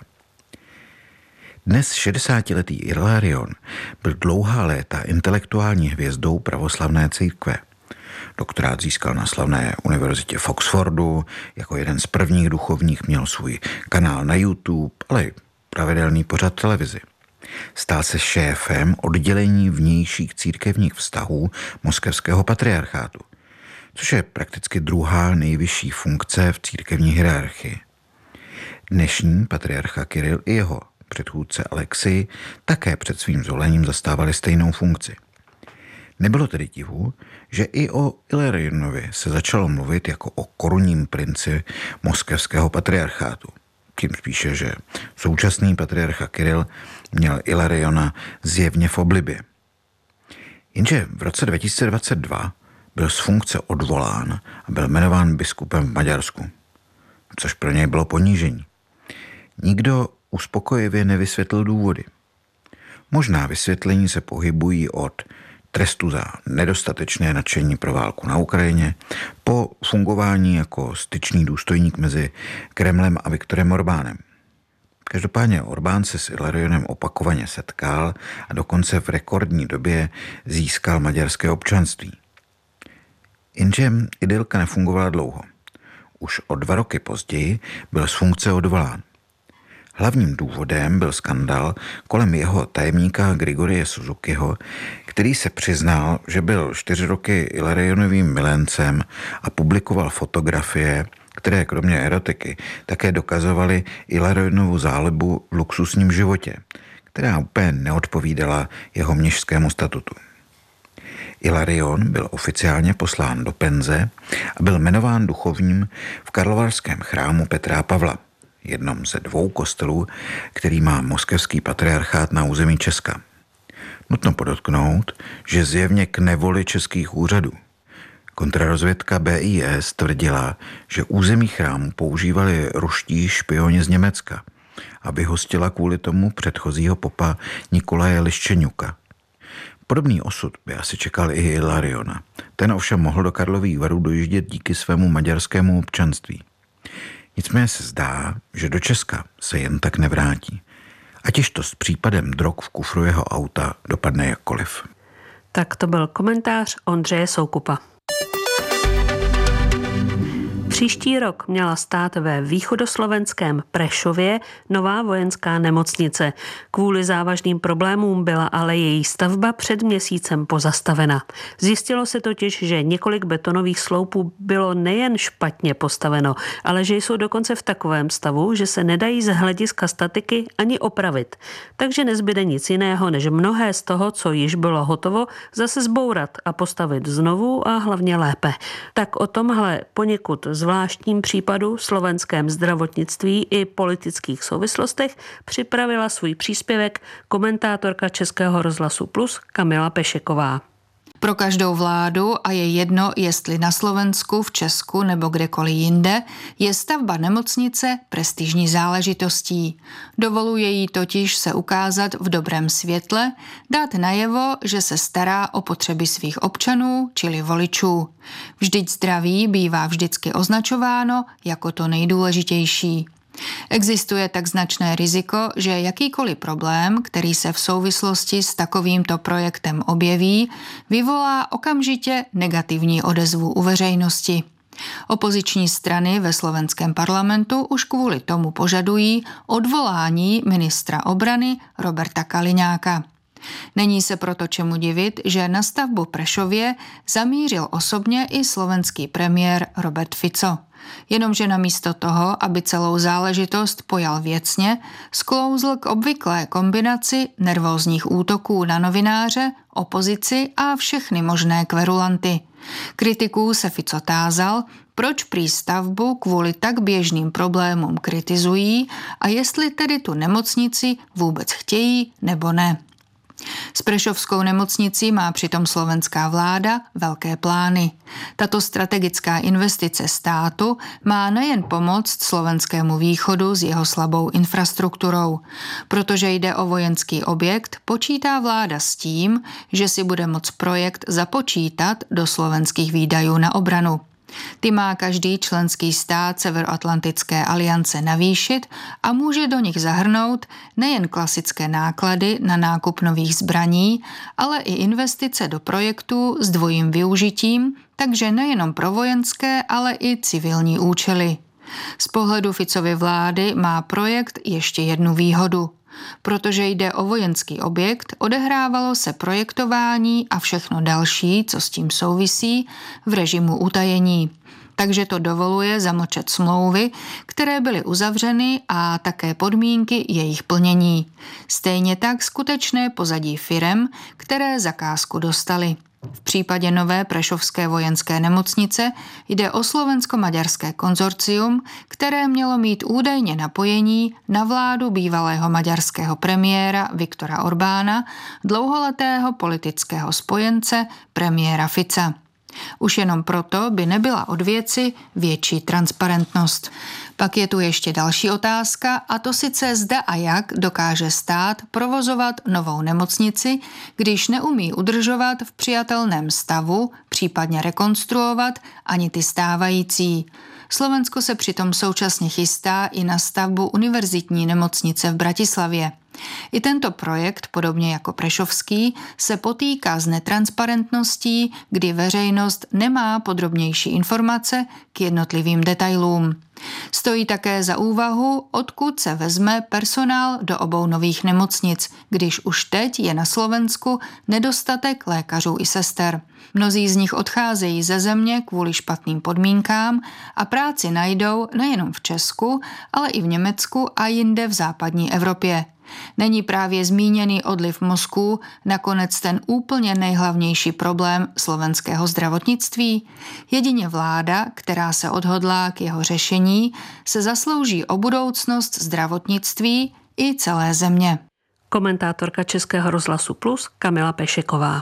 Dnes šedesátiletý Ilarion byl dlouhá léta intelektuální hvězdou pravoslavné církve. Doktorát získal na slavné univerzitě v Oxfordu, jako jeden z prvních duchovních měl svůj kanál na YouTube, ale i pravidelný pořad televizi. Stal se šéfem oddělení vnějších církevních vztahů moskevského patriarchátu, což je prakticky druhá nejvyšší funkce v církevní hierarchii. Dnešní patriarcha Kiril i jeho předchůdce Alexij také před svým zvolením zastávali stejnou funkci. Nebylo tedy divu, že i o Ilarionovi se začalo mluvit jako o korunním princi moskevského patriarchátu. Tím spíše, že současný patriarcha Kiril měl Ilariona zjevně v oblibě. Jenže v roce dva tisíce dvacet dva byl z funkce odvolán a byl jmenován biskupem v Maďarsku, což pro něj bylo ponížení. Nikdo uspokojivě nevysvětlil důvody. Možná vysvětlení se pohybují od trestu za nedostatečné nadšení pro válku na Ukrajině po fungování jako styčný důstojník mezi Kremlem a Viktorem Orbánem. Každopádně Orbán se s Ilarionem opakovaně setkal a dokonce v rekordní době získal maďarské občanství. Jenže idylka nefungovala dlouho. Už o dva roky později byl z funkce odvolán. Hlavním důvodem byl skandal kolem jeho tajemníka Grigorie Suzukiho, který se přiznal, že byl čtyři roky Ilarionovým milencem a publikoval fotografie, které kromě erotiky také dokazovaly Ilarionovu zálibu v luxusním životě, která úplně neodpovídala jeho mnišskému statutu. Ilarion byl oficiálně poslán do penze a byl jmenován duchovním v karlovarském chrámu Petra Pavla, jednom ze dvou kostelů, který má moskevský patriarchát na území Česka. Nutno podotknout, že zjevně k nevoli českých úřadů. Kontrarozvědka B I S tvrdila, že území chrámu používali ruští špioni z Německa a vyhostila kvůli tomu předchozího popa Nikolaje Liščeňuka. Podobný osud by asi čekal i Ilariona. Ten ovšem mohl do Karlových Varů dojíždět díky svému maďarskému občanství. Nicméně se zdá, že do Česka se jen tak nevrátí. Ať již to s případem drog v kufru jeho auta dopadne jakkoliv. Tak to byl komentář Ondřeje Soukupa. Příští rok měla stát ve východoslovenském Prešově nová vojenská nemocnice. Kvůli závažným problémům byla ale její stavba před měsícem pozastavena. Zjistilo se totiž, že několik betonových sloupů bylo nejen špatně postaveno, ale že jsou dokonce v takovém stavu, že se nedají z hlediska statiky ani opravit. Takže nezbyde nic jiného, než mnohé z toho, co již bylo hotovo, zase zbourat a postavit znovu a hlavně lépe. Tak o tomhle poněkud zvláštním případu, slovenském zdravotnictví i politických souvislostech připravila svůj příspěvek komentátorka Českého rozhlasu Plus Kamila Pešeková. Pro každou vládu, a je jedno, jestli na Slovensku, v Česku nebo kdekoliv jinde, je stavba nemocnice prestižní záležitostí. Dovoluje jí totiž se ukázat v dobrém světle, dát najevo, že se stará o potřeby svých občanů, čili voličů. Vždyť zdraví bývá vždycky označováno jako to nejdůležitější. Existuje tak značné riziko, že jakýkoliv problém, který se v souvislosti s takovýmto projektem objeví, vyvolá okamžitě negativní odezvu u veřejnosti. Opoziční strany ve slovenském parlamentu už kvůli tomu požadují odvolání ministra obrany Roberta Kaliňáka. Není se proto čemu divit, že na stavbu Prešově zamířil osobně i slovenský premiér Robert Fico. Jenomže namísto toho, aby celou záležitost pojal věcně, sklouzl k obvyklé kombinaci nervózních útoků na novináře, opozici a všechny možné kverulanty. Kritiků se Fico tázal, proč prý stavbu kvůli tak běžným problémům kritizují a jestli tedy tu nemocnici vůbec chtějí nebo ne. S prešovskou nemocnicí má přitom slovenská vláda velké plány. Tato strategická investice státu má nejen pomoct slovenskému východu s jeho slabou infrastrukturou. Protože jde o vojenský objekt, počítá vláda s tím, že si bude moct projekt započítat do slovenských výdajů na obranu. Ty má každý členský stát Severoatlantické aliance navýšit a může do nich zahrnout nejen klasické náklady na nákup nových zbraní, ale i investice do projektů s dvojím využitím, takže nejenom pro vojenské, ale i civilní účely. Z pohledu Ficovy vlády má projekt ještě jednu výhodu. Protože jde o vojenský objekt, odehrávalo se projektování a všechno další, co s tím souvisí, v režimu utajení. Takže to dovoluje zamlčet smlouvy, které byly uzavřeny a také podmínky jejich plnění. Stejně tak skutečné pozadí firem, které zakázku dostaly. V případě nové prešovské vojenské nemocnice jde o slovensko-maďarské konzorcium, které mělo mít údajně napojení na vládu bývalého maďarského premiéra Viktora Orbána, dlouholetého politického spojence premiéra Fica. Už jenom proto by nebyla od věci větší transparentnost. Pak je tu ještě další otázka, a to sice zda a jak dokáže stát provozovat novou nemocnici, když neumí udržovat v přijatelném stavu, případně rekonstruovat ani ty stávající. Slovensko se přitom současně chystá i na stavbu univerzitní nemocnice v Bratislavě. I tento projekt, podobně jako prešovský, se potýká s netransparentností, kdy veřejnost nemá podrobnější informace k jednotlivým detailům. Stojí také za úvahu, odkud se vezme personál do obou nových nemocnic, když už teď je na Slovensku nedostatek lékařů i sester. Mnozí z nich odcházejí ze země kvůli špatným podmínkám a práci najdou nejenom v Česku, ale i v Německu a jinde v západní Evropě. Není právě zmíněný odliv mozků nakonec ten úplně nejhlavnější problém slovenského zdravotnictví? Jedině vláda, která se odhodlá k jeho řešení, se zaslouží o budoucnost zdravotnictví i celé země. Komentátorka Českého rozhlasu Plus Kamila Pešeková.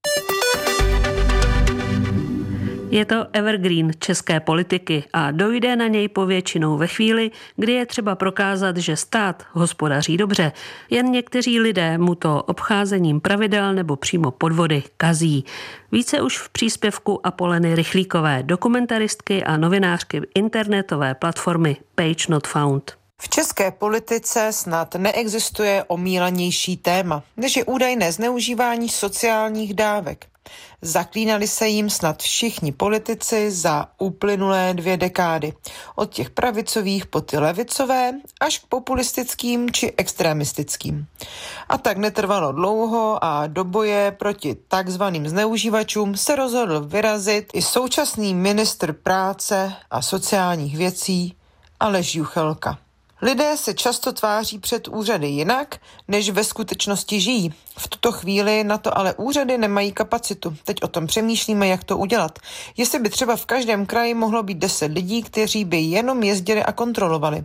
Je to evergreen české politiky a dojde na něj povětšinou ve chvíli, kdy je třeba prokázat, že stát hospodaří dobře. Jen někteří lidé mu to obcházením pravidel nebo přímo podvody kazí. Více už v příspěvku Apoleny Rychlíkové, dokumentaristky a novinářky internetové platformy Page Not Found. V české politice snad neexistuje omílanější téma, než je údajné zneužívání sociálních dávek. Zaklínali se jim snad všichni politici za uplynulé dvě dekády. Od těch pravicových po ty levicové až k populistickým či extremistickým. A tak netrvalo dlouho a do boje proti takzvaným zneužívačům se rozhodl vyrazit i současný ministr práce a sociálních věcí Aleš Juchelka. Lidé se často tváří před úřady jinak, než ve skutečnosti žijí. V tuto chvíli na to ale úřady nemají kapacitu. Teď o tom přemýšlíme, jak to udělat. Jestli by třeba v každém kraji mohlo být deset lidí, kteří by jenom jezdili a kontrolovali.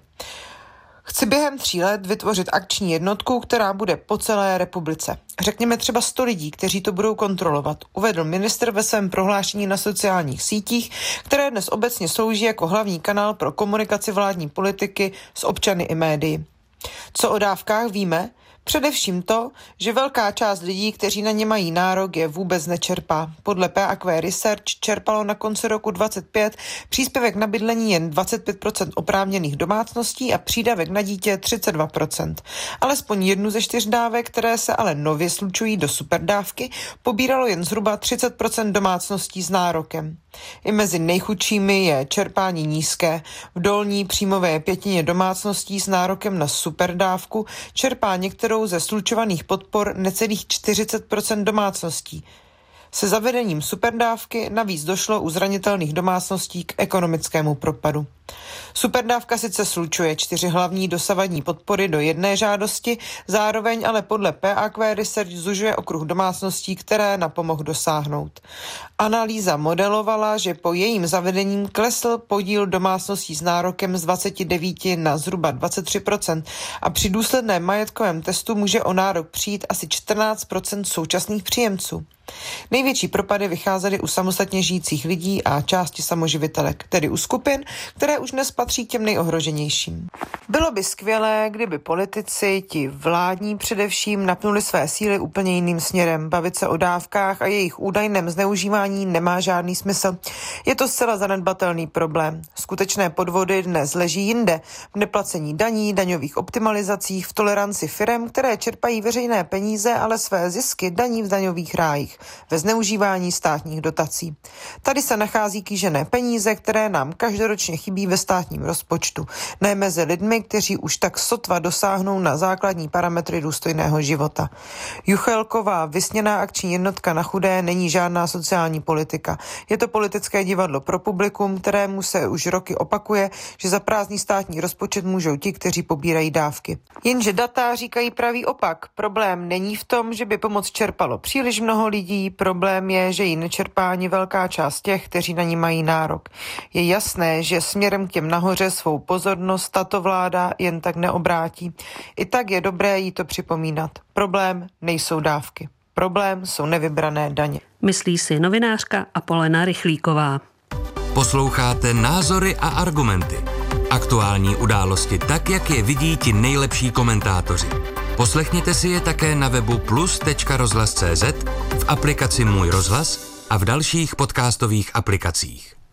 Chci během tří let vytvořit akční jednotku, která bude po celé republice. Řekněme třeba sto lidí, kteří to budou kontrolovat, uvedl ministr ve svém prohlášení na sociálních sítích, které dnes obecně slouží jako hlavní kanál pro komunikaci vládní politiky s občany i médii. Co o dávkách víme? Především to, že velká část lidí, kteří na ně mají nárok, je vůbec nečerpá. Podle P A Q Research čerpalo na konci roku dvacet pět příspěvek na bydlení jen dvacet pět procent oprávněných domácností a přídavek na dítě třicet dva procent. Alespoň jednu ze čtyř dávek, které se ale nově slučují do superdávky, pobíralo jen zhruba třicet procent domácností s nárokem. I mezi nejchudšími je čerpání nízké. V dolní příjmové pětině domácností s nárokem na superdávku čerpá některou ze slučovaných podpor necelých čtyřicet procent domácností. Se zavedením superdávky navíc došlo u zranitelných domácností k ekonomickému propadu. Superdávka sice slučuje čtyři hlavní dosavadní podpory do jedné žádosti, zároveň ale podle P A Q Research zužuje okruh domácností, které na pomoc dosáhnout. Analýza modelovala, že po jejím zavedením klesl podíl domácností s nárokem z dvacet devět na zhruba dvacet tři procent a při důsledném majetkovém testu může o nárok přijít asi čtrnáct procent současných příjemců. Největší propady vycházely u samostatně žijících lidí a části samoživitelek, tedy u skupin, které už dnes patří těm nejohroženějším. Bylo by skvělé, kdyby politici, ti vládní především, napnuli své síly úplně jiným směrem. Bavit se o dávkách a jejich údajném zneužívání nemá žádný smysl. Je to zcela zanedbatelný problém. Skutečné podvody dnes leží jinde. V neplacení daní, daňových optimalizacích, v toleranci firem, které čerpají veřejné peníze, ale své zisky daní v daňových rájích, ve zneužívání státních dotací. Tady se nachází kýžené peníze, které nám každoročně chybí ve státním rozpočtu. Ne mezi lidmi, kteří už tak sotva dosáhnou na základní parametry důstojného života. Juchelková vysněná akční jednotka na chudé není žádná sociální politika. Je to politické divadlo pro publikum, kterému se už roky opakuje, že za prázdný státní rozpočet můžou ti, kteří pobírají dávky. Jenže data říkají pravý opak. Problém není v tom, že by pomoc čerpalo příliš mnoho lidí, problém je, že ji nečerpá ani velká část těch, kteří na ní mají nárok. Je jasné, že směrem k těm nahoře svou pozornost tato vláda jen tak neobrátí. I tak je dobré jí to připomínat. Problém nejsou dávky. Problém jsou nevybrané daně. Myslí si novinářka Apolena Rychlíková. Posloucháte Názory a argumenty. Aktuální události tak, jak je vidí ti nejlepší komentátoři. Poslechněte si je také na webu plus tečka rozhlas tečka cé zet, v aplikaci Můj rozhlas a v dalších podcastových aplikacích.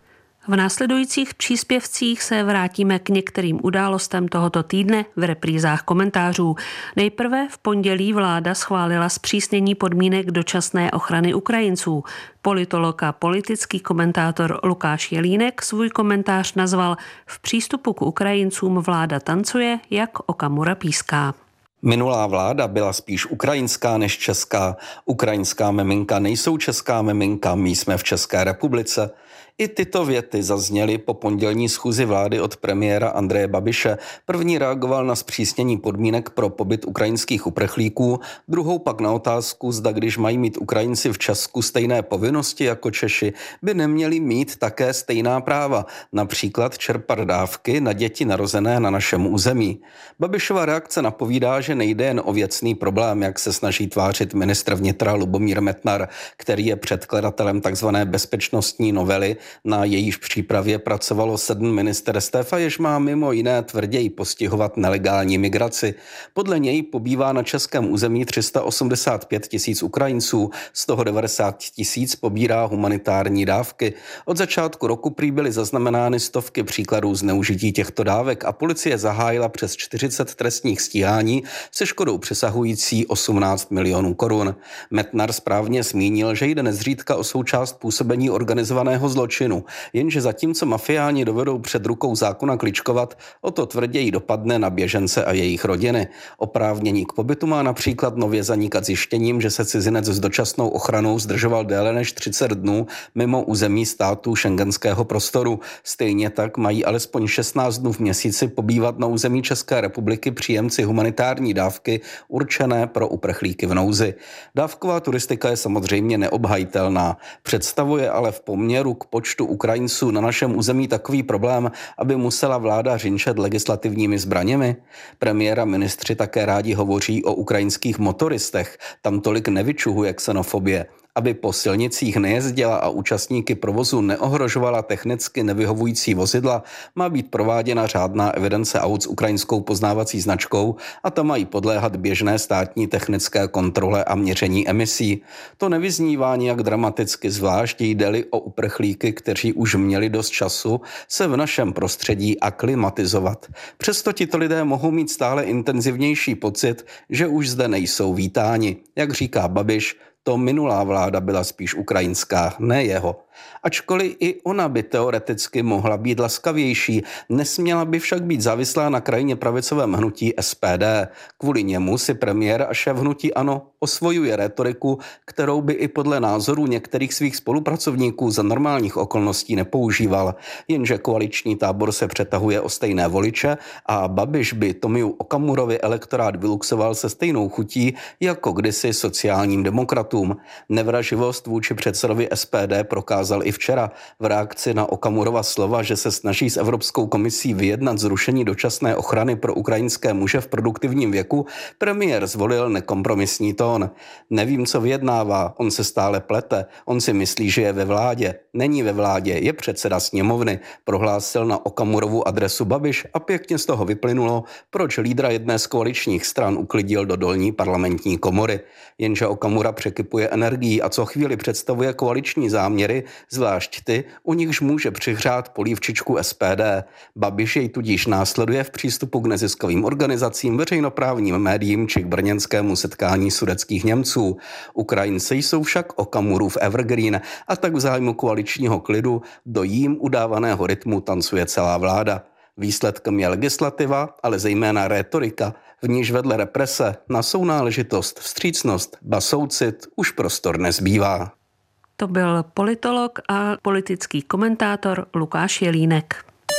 V následujících příspěvcích se vrátíme k některým událostem tohoto týdne v reprízách komentářů. Nejprve v pondělí vláda schválila zpřísnění podmínek dočasné ochrany Ukrajinců. Politolog a politický komentátor Lukáš Jelínek svůj komentář nazval V přístupu k Ukrajincům vláda tancuje, jak Okamura píská. Minulá vláda byla spíš ukrajinská než česká. Ukrajinská miminka nejsou česká miminka, my jsme v České republice. I tyto věty zazněly po pondělní schůzi vlády od premiéra Andreje Babiše. První reagoval na zpřísnění podmínek pro pobyt ukrajinských uprchlíků, druhou pak na otázku, zda když mají mít Ukrajinci v Česku stejné povinnosti jako Češi, by neměli mít také stejná práva, například čerpat dávky na děti narozené na našem území. Babišova reakce napovídá, že nejde jen o věcný problém, jak se snaží tvářit ministr vnitra Lubomír Metnar, který je předkladatelem tzv. Bezpečnostní novely, na jejíž přípravě pracovalo sedm ministerstev a jež má mimo jiné tvrději postihovat nelegální migraci. Podle něj pobývá na českém území tři sta osmdesát pět tisíc Ukrajinců, z toho devadesát tisíc pobírá humanitární dávky. Od začátku roku prý byly zaznamenány stovky příkladů zneužití těchto dávek a policie zahájila přes čtyřicet trestních stíhání se škodou přesahující osmnáct milionů korun. Metnar správně zmínil, že jde nezřídka o součást působení organizovaného zločinu. Jenže zatímco mafiáni dovedou před rukou zákona kličkovat, o to tvrději dopadne na běžence a jejich rodiny. Oprávnění k pobytu má například nově zanikat zjištěním, že se cizinec s dočasnou ochranou zdržoval déle než třicet dnů mimo území států schengenského prostoru. Stejně tak mají alespoň šestnáct dnů v měsíci pobývat na území České republiky příjemci humanitární dávky určené pro uprchlíky v nouzi. Dávková turistika je samozřejmě neobhajitelná, představuje ale v poměru k počtu Ukrajinců na našem území takový problém, aby musela vláda řinčet legislativními zbraněmi. Premiér a ministři také rádi hovoří o ukrajinských motoristech, tam tolik nevyčuhuje xenofobie. Aby po silnicích nejezdila a účastníky provozu neohrožovala technicky nevyhovující vozidla, má být prováděna řádná evidence aut s ukrajinskou poznávací značkou a ta mají podléhat běžné státní technické kontrole a měření emisí. To nevyznívá nijak dramaticky, zvlášť jde-li o uprchlíky, kteří už měli dost času se v našem prostředí aklimatizovat. Přesto tito lidé mohou mít stále intenzivnější pocit, že už zde nejsou vítáni. Jak říká Babiš, to minulá vláda byla spíš ukrajinská, ne jeho. Ačkoliv i ona by teoreticky mohla být laskavější, nesměla by však být závislá na krajně pravicovém hnutí S P D. Kvůli němu si premiér a šéf hnutí ANO osvojuje rétoriku, kterou by i podle názorů některých svých spolupracovníků za normálních okolností nepoužíval. Jenže koaliční tábor se přetahuje o stejné voliče a Babiš by Tomiu Okamurovi elektorát vyluxoval se stejnou chutí jako kdysi sociálním demokratům. Nevraživost vůči předsedovi S P D prokázal i včera v reakci na Okamurova slova, že se snaží s Evropskou komisí vyjednat zrušení dočasné ochrany pro ukrajinské muže v produktivním věku. Premiér zvolil nekompromisní tón. Nevím, co vyjednává, on se stále plete, on si myslí, že je ve vládě. Není ve vládě, je předseda sněmovny, prohlásil na Okamurovu adresu Babiš a pěkně z toho vyplynulo, proč lídra jedné z koaličních stran uklidil do dolní parlamentní komory. Jenže Okamura překypuje energií a co chvíli představuje koaliční záměry, zvlášť ty, u nichž může přihřát polívčičku S P D. Babiš jej tudíž následuje v přístupu k neziskovým organizacím, veřejnoprávním médiím či k brněnskému setkání sudetských Němců. Ukrajinci jsou však Okamurův evergreen a tak v zájmu koaličního klidu do jím udávaného rytmu tancuje celá vláda. Výsledkem je legislativa, ale zejména rétorika, v níž vedle represe na sounáležitost, vstřícnost, ba soucit už prostor nezbývá. To byl politolog a politický komentátor Lukáš Jelínek.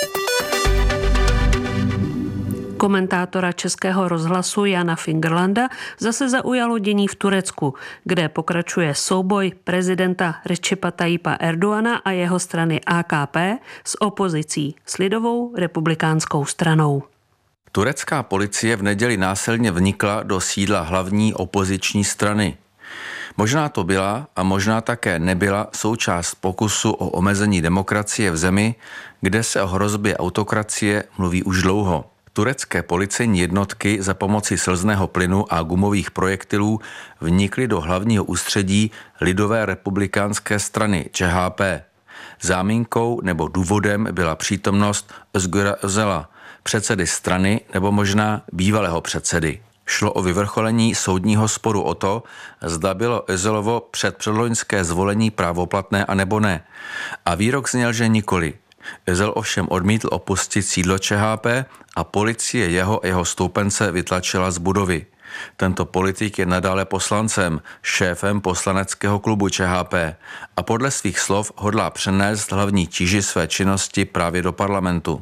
Komentátora Českého rozhlasu Jana Fingerlanda zase zaujalo dění v Turecku, kde pokračuje souboj prezidenta Recepa Tayyipa Erdoğana a jeho strany A K P s opozicí, s lidovou republikánskou stranou. Turecká policie v neděli násilně vnikla do sídla hlavní opoziční strany. Možná to byla a možná také nebyla součást pokusu o omezení demokracie v zemi, kde se o hrozbě autokracie mluví už dlouho. Turecké policejní jednotky za pomoci slzného plynu a gumových projektilů vnikly do hlavního ústředí lidové republikánské strany Č H P. Záminkou nebo důvodem byla přítomnost Özgura Özela, předsedy strany nebo možná bývalého předsedy. Šlo o vyvrcholení soudního sporu o to, zda bylo Özelovo před předloňské zvolení právoplatné a nebo ne. A výrok zněl, že nikoli. Özel ovšem odmítl opustit sídlo ČHP a policie jeho a jeho stoupence vytlačila z budovy. Tento politik je nadále poslancem, šéfem poslaneckého klubu ČHP a podle svých slov hodlá přenést hlavní tíži své činnosti právě do parlamentu.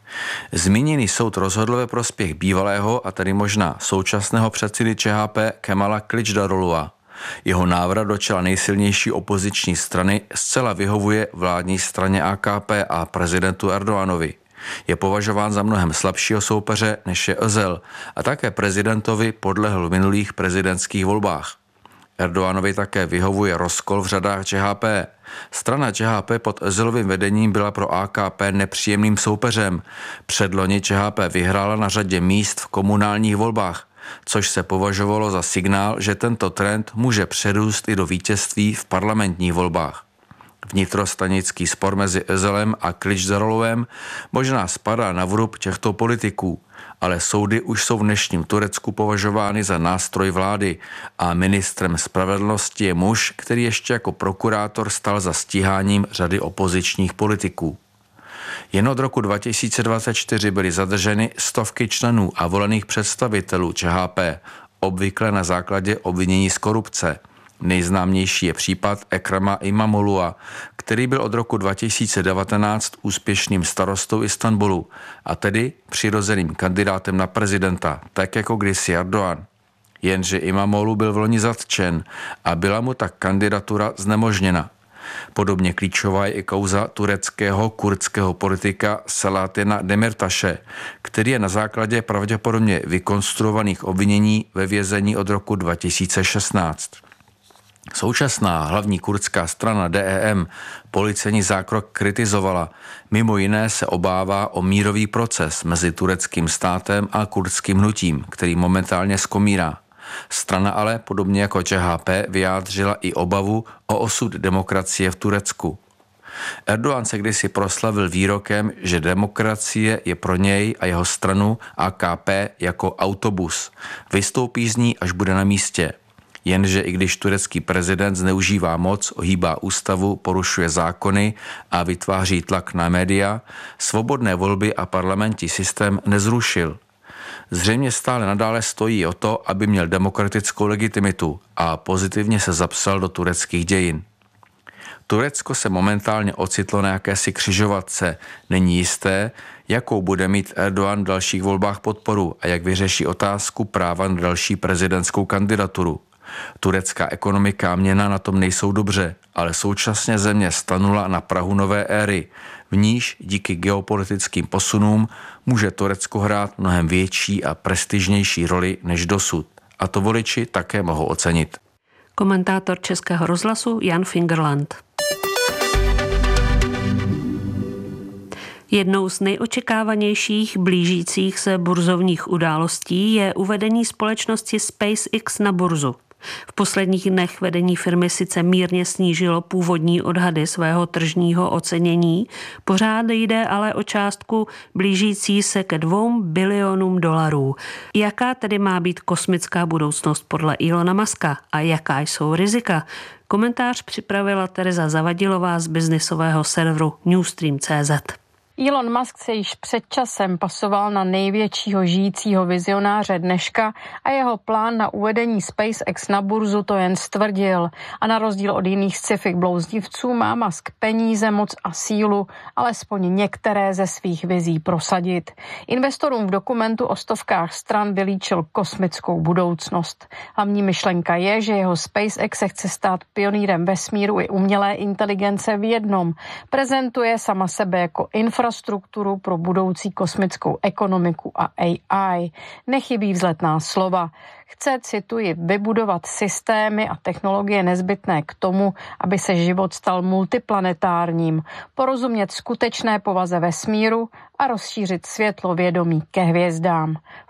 Zmíněný soud rozhodl ve prospěch bývalého a tedy možná současného předsedy ČHP Kemala Kılıçdaroğlu'a. Jeho návrat do čela nejsilnější opoziční strany zcela vyhovuje vládní straně A K P a prezidentu Erdoganovi. Je považován za mnohem slabšího soupeře než je Özel a také prezidentovi podlehl v minulých prezidentských volbách. Erdoganovi také vyhovuje rozkol v řadách ČHP. Strana ČHP pod Özelovým vedením byla pro A K P nepříjemným soupeřem. Předloni ČHP vyhrála na řadě míst v komunálních volbách, což se považovalo za signál, že tento trend může přerůst i do vítězství v parlamentních volbách. Vnitrostanický spor mezi Özelem a Kılıçdaroğluem možná spadá na vrub těchto politiků, ale soudy už jsou v dnešním Turecku považovány za nástroj vlády a ministrem spravedlnosti je muž, který ještě jako prokurátor stal za stíháním řady opozičních politiků. Jen od roku dva tisíce dvacet čtyři byly zadrženy stovky členů a volených představitelů ČHP, obvykle na základě obvinění z korupce. Nejznámější je případ Ekrema İmamoğlu'a, který byl od roku dva tisíce devatenáct úspěšným starostou Istanbulu a tedy přirozeným kandidátem na prezidenta, tak jako kdysi Erdogan. Jenže İmamoğlu byl vloni zatčen a byla mu tak kandidatura znemožněna. Podobně klíčová je i kauza tureckého kurdského politika Selahattina Demirtaše, který je na základě pravděpodobně vykonstruovaných obvinění ve vězení od roku dva tisíce šestnáct. Současná hlavní kurdská strana D E M policejní zákrok kritizovala. Mimo jiné se obává o mírový proces mezi tureckým státem a kurdským hnutím, který momentálně skomírá. Strana ale, podobně jako ČHP, vyjádřila i obavu o osud demokracie v Turecku. Erdogan se kdysi proslavil výrokem, že demokracie je pro něj a jeho stranu A K P jako autobus. Vystoupí z ní, až bude na místě. Jenže i když turecký prezident zneužívá moc, ohýbá ústavu, porušuje zákony a vytváří tlak na média, svobodné volby a parlamentní systém nezrušil. Zřejmě stále nadále stojí o to, aby měl demokratickou legitimitu a pozitivně se zapsal do tureckých dějin. Turecko se momentálně ocitlo na jakési křižovatce. Není jisté, jakou bude mít Erdogan v dalších volbách podporu a jak vyřeší otázku práva na další prezidentskou kandidaturu. Turecká ekonomika a měna na tom nejsou dobře, ale současně země stanula na prahu nové éry, v níž díky geopolitickým posunům může Turecko hrát mnohem větší a prestižnější roli než dosud. A to voliči také mohou ocenit. Komentátor Českého rozhlasu Jan Fingerland. Jednou z nejočekávanějších blížících se burzovních událostí je uvedení společnosti SpaceX na burzu. V posledních dnech vedení firmy sice mírně snížilo původní odhady svého tržního ocenění, pořád jde ale o částku blížící se ke dvou bilionům dolarů. Jaká tedy má být kosmická budoucnost podle Elona Muska a jaká jsou rizika? Komentář připravila Tereza Zavadilová z biznisového serveru Newstream tečka cé zet. Elon Musk se již před časem pasoval na největšího žijícího vizionáře dneška a jeho plán na uvedení SpaceX na burzu to jen stvrdil. A na rozdíl od jiných sci-fi blouznivců má Musk peníze, moc a sílu, alespoň některé ze svých vizí prosadit. Investorům v dokumentu o stovkách stran vylíčil kosmickou budoucnost. Hlavní myšlenka je, že jeho SpaceX se chce stát pionýrem vesmíru i umělé inteligence v jednom. Prezentuje sama sebe jako infrastrukturu infrastrukturu pro budoucí kosmickou ekonomiku a A I. Nechybí vzletná slova. Chce, cituji, vybudovat systémy a technologie nezbytné k tomu, aby se život stal multiplanetárním, porozumět skutečné povaze vesmíru a rozšířit světlo vědomí ke hvězdám. V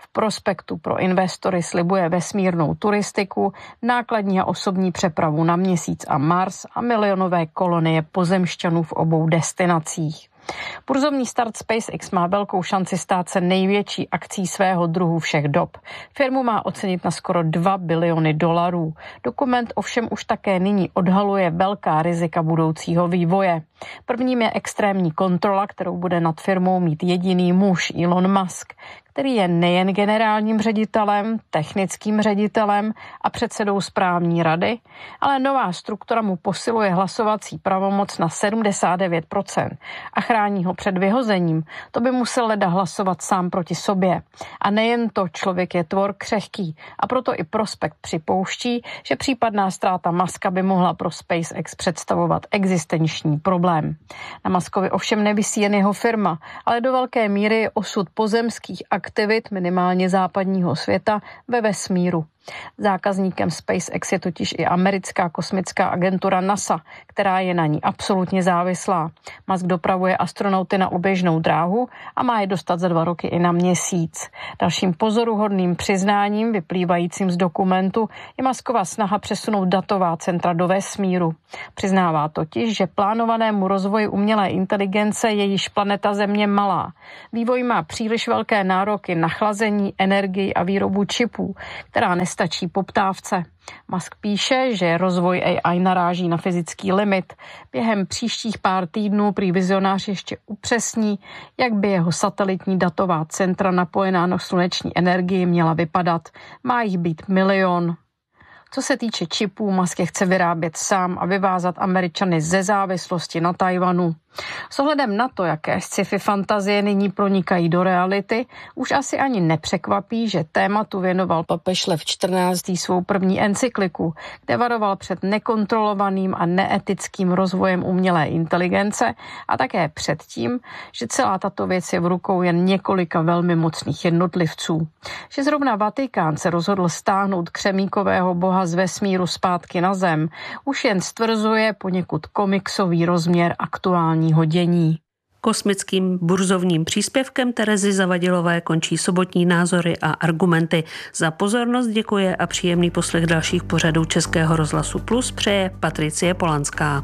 V prospektu pro investory slibuje vesmírnou turistiku, nákladní a osobní přepravu na Měsíc a Mars a milionové kolonie pozemšťanů v obou destinacích. Burzovní start SpaceX má velkou šanci stát se největší akcí svého druhu všech dob. Firmu má ocenit na skoro dva biliony dolarů. Dokument ovšem už také nyní odhaluje velká rizika budoucího vývoje. Prvním je extrémní kontrola, kterou bude nad firmou mít jediný muž Elon Musk, který je nejen generálním ředitelem, technickým ředitelem a předsedou správní rady, ale nová struktura mu posiluje hlasovací pravomoc na sedmdesát devět procent a chrání ho před vyhozením. To by musel leda hlasovat sám proti sobě. A nejen to, člověk je tvor křehký a proto i prospekt připouští, že případná ztráta Muska by mohla pro SpaceX představovat existenční problém. Na Muskovi ovšem nevisí jen jeho firma, ale do velké míry je osud pozemských aktivit minimálně západního světa ve vesmíru. Zákazníkem SpaceX je totiž i americká kosmická agentura NASA, která je na ní absolutně závislá. Musk dopravuje astronauty na oběžnou dráhu a má je dostat za dva roky i na Měsíc. Dalším pozoruhodným přiznáním vyplývajícím z dokumentu je Muskova snaha přesunout datová centra do vesmíru. Přiznává totiž, že plánovanému rozvoji umělé inteligence je již planeta Země malá. Vývoj má příliš velké nároky na chlazení, energii a výrobu čipů, která nestačí poptávce. Musk píše, že rozvoj A I naráží na fyzický limit. Během příštích pár týdnů prý vizionář ještě upřesní, jak by jeho satelitní datová centra napojená na sluneční energii měla vypadat. Má jich být milion. Co se týče čipů, Musk je chce vyrábět sám a vyvázat Američany ze závislosti na Tajvanu. S ohledem na to, jaké sci-fi fantazie nyní pronikají do reality, už asi ani nepřekvapí, že tématu věnoval papež Lev čtrnáctý svou první encykliku, kde varoval před nekontrolovaným a neetickým rozvojem umělé inteligence a také před tím, že celá tato věc je v rukou jen několika velmi mocných jednotlivců. Že zrovna Vatikán se rozhodl stáhnout křemíkového boha z vesmíru zpátky na zem, už jen stvrzuje poněkud komiksový rozměr aktuální dění. Kosmickým burzovním příspěvkem Terezy Zavadilové končí sobotní názory a argumenty. Za pozornost děkuje a příjemný poslech dalších pořadů Českého rozhlasu Plus přeje Patricie Polanská.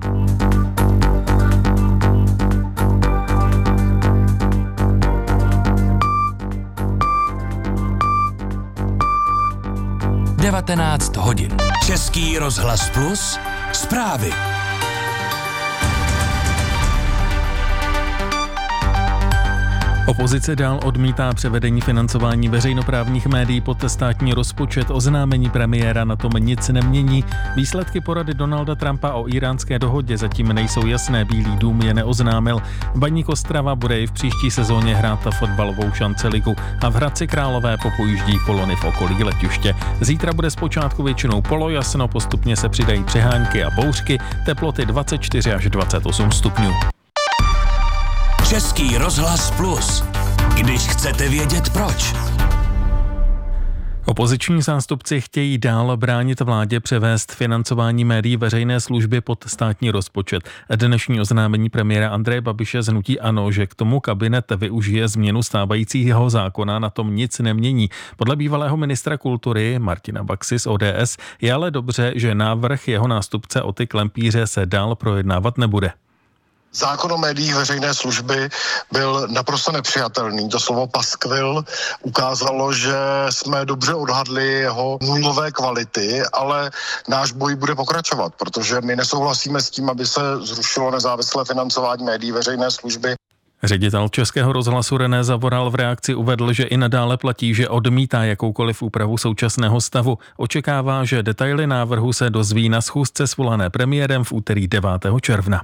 devatenáct hodin. Český rozhlas Plus. Zprávy. Opozice dál odmítá převedení financování veřejnoprávních médií pod státní rozpočet. Oznámení premiéra na tom nic nemění. Výsledky porady Donalda Trumpa o íránské dohodě zatím nejsou jasné. Bílý dům je neoznámil. Baník Ostrava bude i v příští sezóně hrát fotbalovou šanceligu a v Hradci Králové popojíždí kolony v okolí letiště. Zítra bude zpočátku většinou polojasno, postupně se přidají přehánky a bouřky, teploty dvacet čtyři až dvacet osm stupňů. Český rozhlas Plus. Když chcete vědět proč. Opoziční zástupci chtějí dál bránit vládě převést financování médií veřejné služby pod státní rozpočet. Dnešní oznámení premiéra Andreje Babiše z hnutí ANO, že k tomu kabinet využije změnu stávajícího zákona, na tom nic nemění. Podle bývalého ministra kultury Martina Baxy z O D S je ale dobře, že návrh jeho nástupce Oty Klempíře se dál projednávat nebude. Zákon o médiích veřejné služby byl naprosto nepřijatelný. To slovo paskvil ukázalo, že jsme dobře odhadli jeho nulové kvality, ale náš boj bude pokračovat, protože my nesouhlasíme s tím, aby se zrušilo nezávislé financování médií veřejné služby. Ředitel Českého rozhlasu René Zavoral v reakci uvedl, že i nadále platí, že odmítá jakoukoliv úpravu současného stavu. Očekává, že detaily návrhu se dozví na schůzce svolané premiérem v úterý devátého června.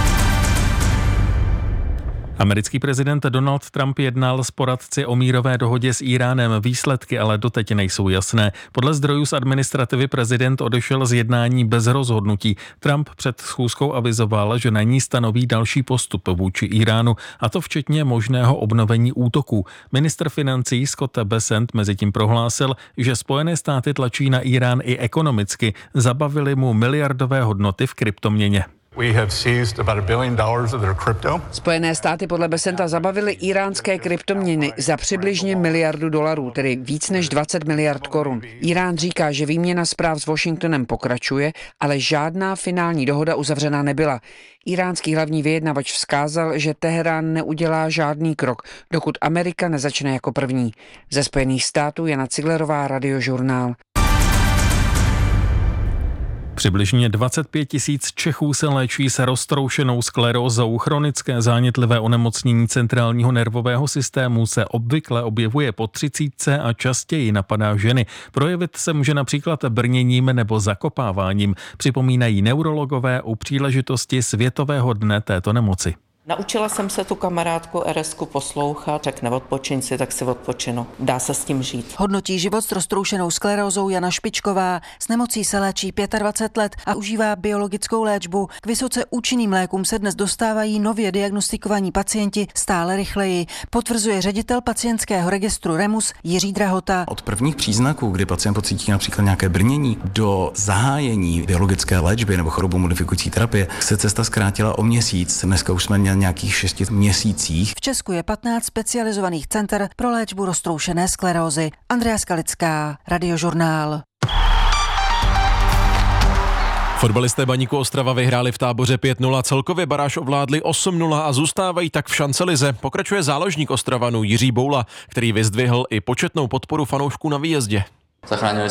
Americký prezident Donald Trump jednal s poradci o mírové dohodě s Íránem. Výsledky ale doteď nejsou jasné. Podle zdrojů z administrativy prezident odešel z jednání bez rozhodnutí. Trump před schůzkou avizoval, že na ní stanoví další postup vůči Íránu, a to včetně možného obnovení útoků. Ministr financí Scott Bessent mezitím prohlásil, že Spojené státy tlačí na Írán i ekonomicky. Zabavili mu miliardové hodnoty v kryptoměně. Spojené státy podle Besenta zabavily íránské kryptoměny za přibližně miliardu dolarů, tedy víc než dvacet miliard korun. Irán říká, že výměna zpráv s Washingtonem pokračuje, ale žádná finální dohoda uzavřena nebyla. Iránský hlavní vyjednavač vzkázal, že Teherán neudělá žádný krok, dokud Amerika nezačne jako první. Ze Spojených států Jana Ciglerová, Radiožurnál. Přibližně dvacet pět tisíc Čechů se léčí se roztroušenou sklerózou. Chronické zánětlivé onemocnění centrálního nervového systému se obvykle objevuje po třicítce a častěji napadá ženy. Projevit se může například brněním nebo zakopáváním, připomínají neurologové u příležitosti Světového dne této nemoci. Naučila jsem se tu kamarádku Eresku poslouchat, řekne odpočiň si, tak si odpočinu. Dá se s tím žít. Hodnotí život s roztroušenou sklerózou Jana Špičková. S nemocí se léčí dvacet pět let a užívá biologickou léčbu. K vysoce účinným lékům se dnes dostávají nově diagnostikovaní pacienti stále rychleji, potvrzuje ředitel pacientského registru REMUS Jiří Drahota. Od prvních příznaků, kdy pacient pocítí například nějaké brnění, do zahájení biologické léčby nebo chorobu modifikující terapie se cesta zkrátila o měsíc. Dneska už jsme nějakých šesti měsících. V Česku je patnáct specializovaných center pro léčbu roztroušené sklerózy. Andrea Skalická, Radiožurnál. Fotbalisté Baníku Ostrava vyhráli v Táboře pět nula, celkově baráž ovládli osm nula a zůstávají tak v šancelize. Pokračuje záložník Ostravanů Jiří Boula, který vyzdvihl i početnou podporu fanoušků na výjezdě. Zachránili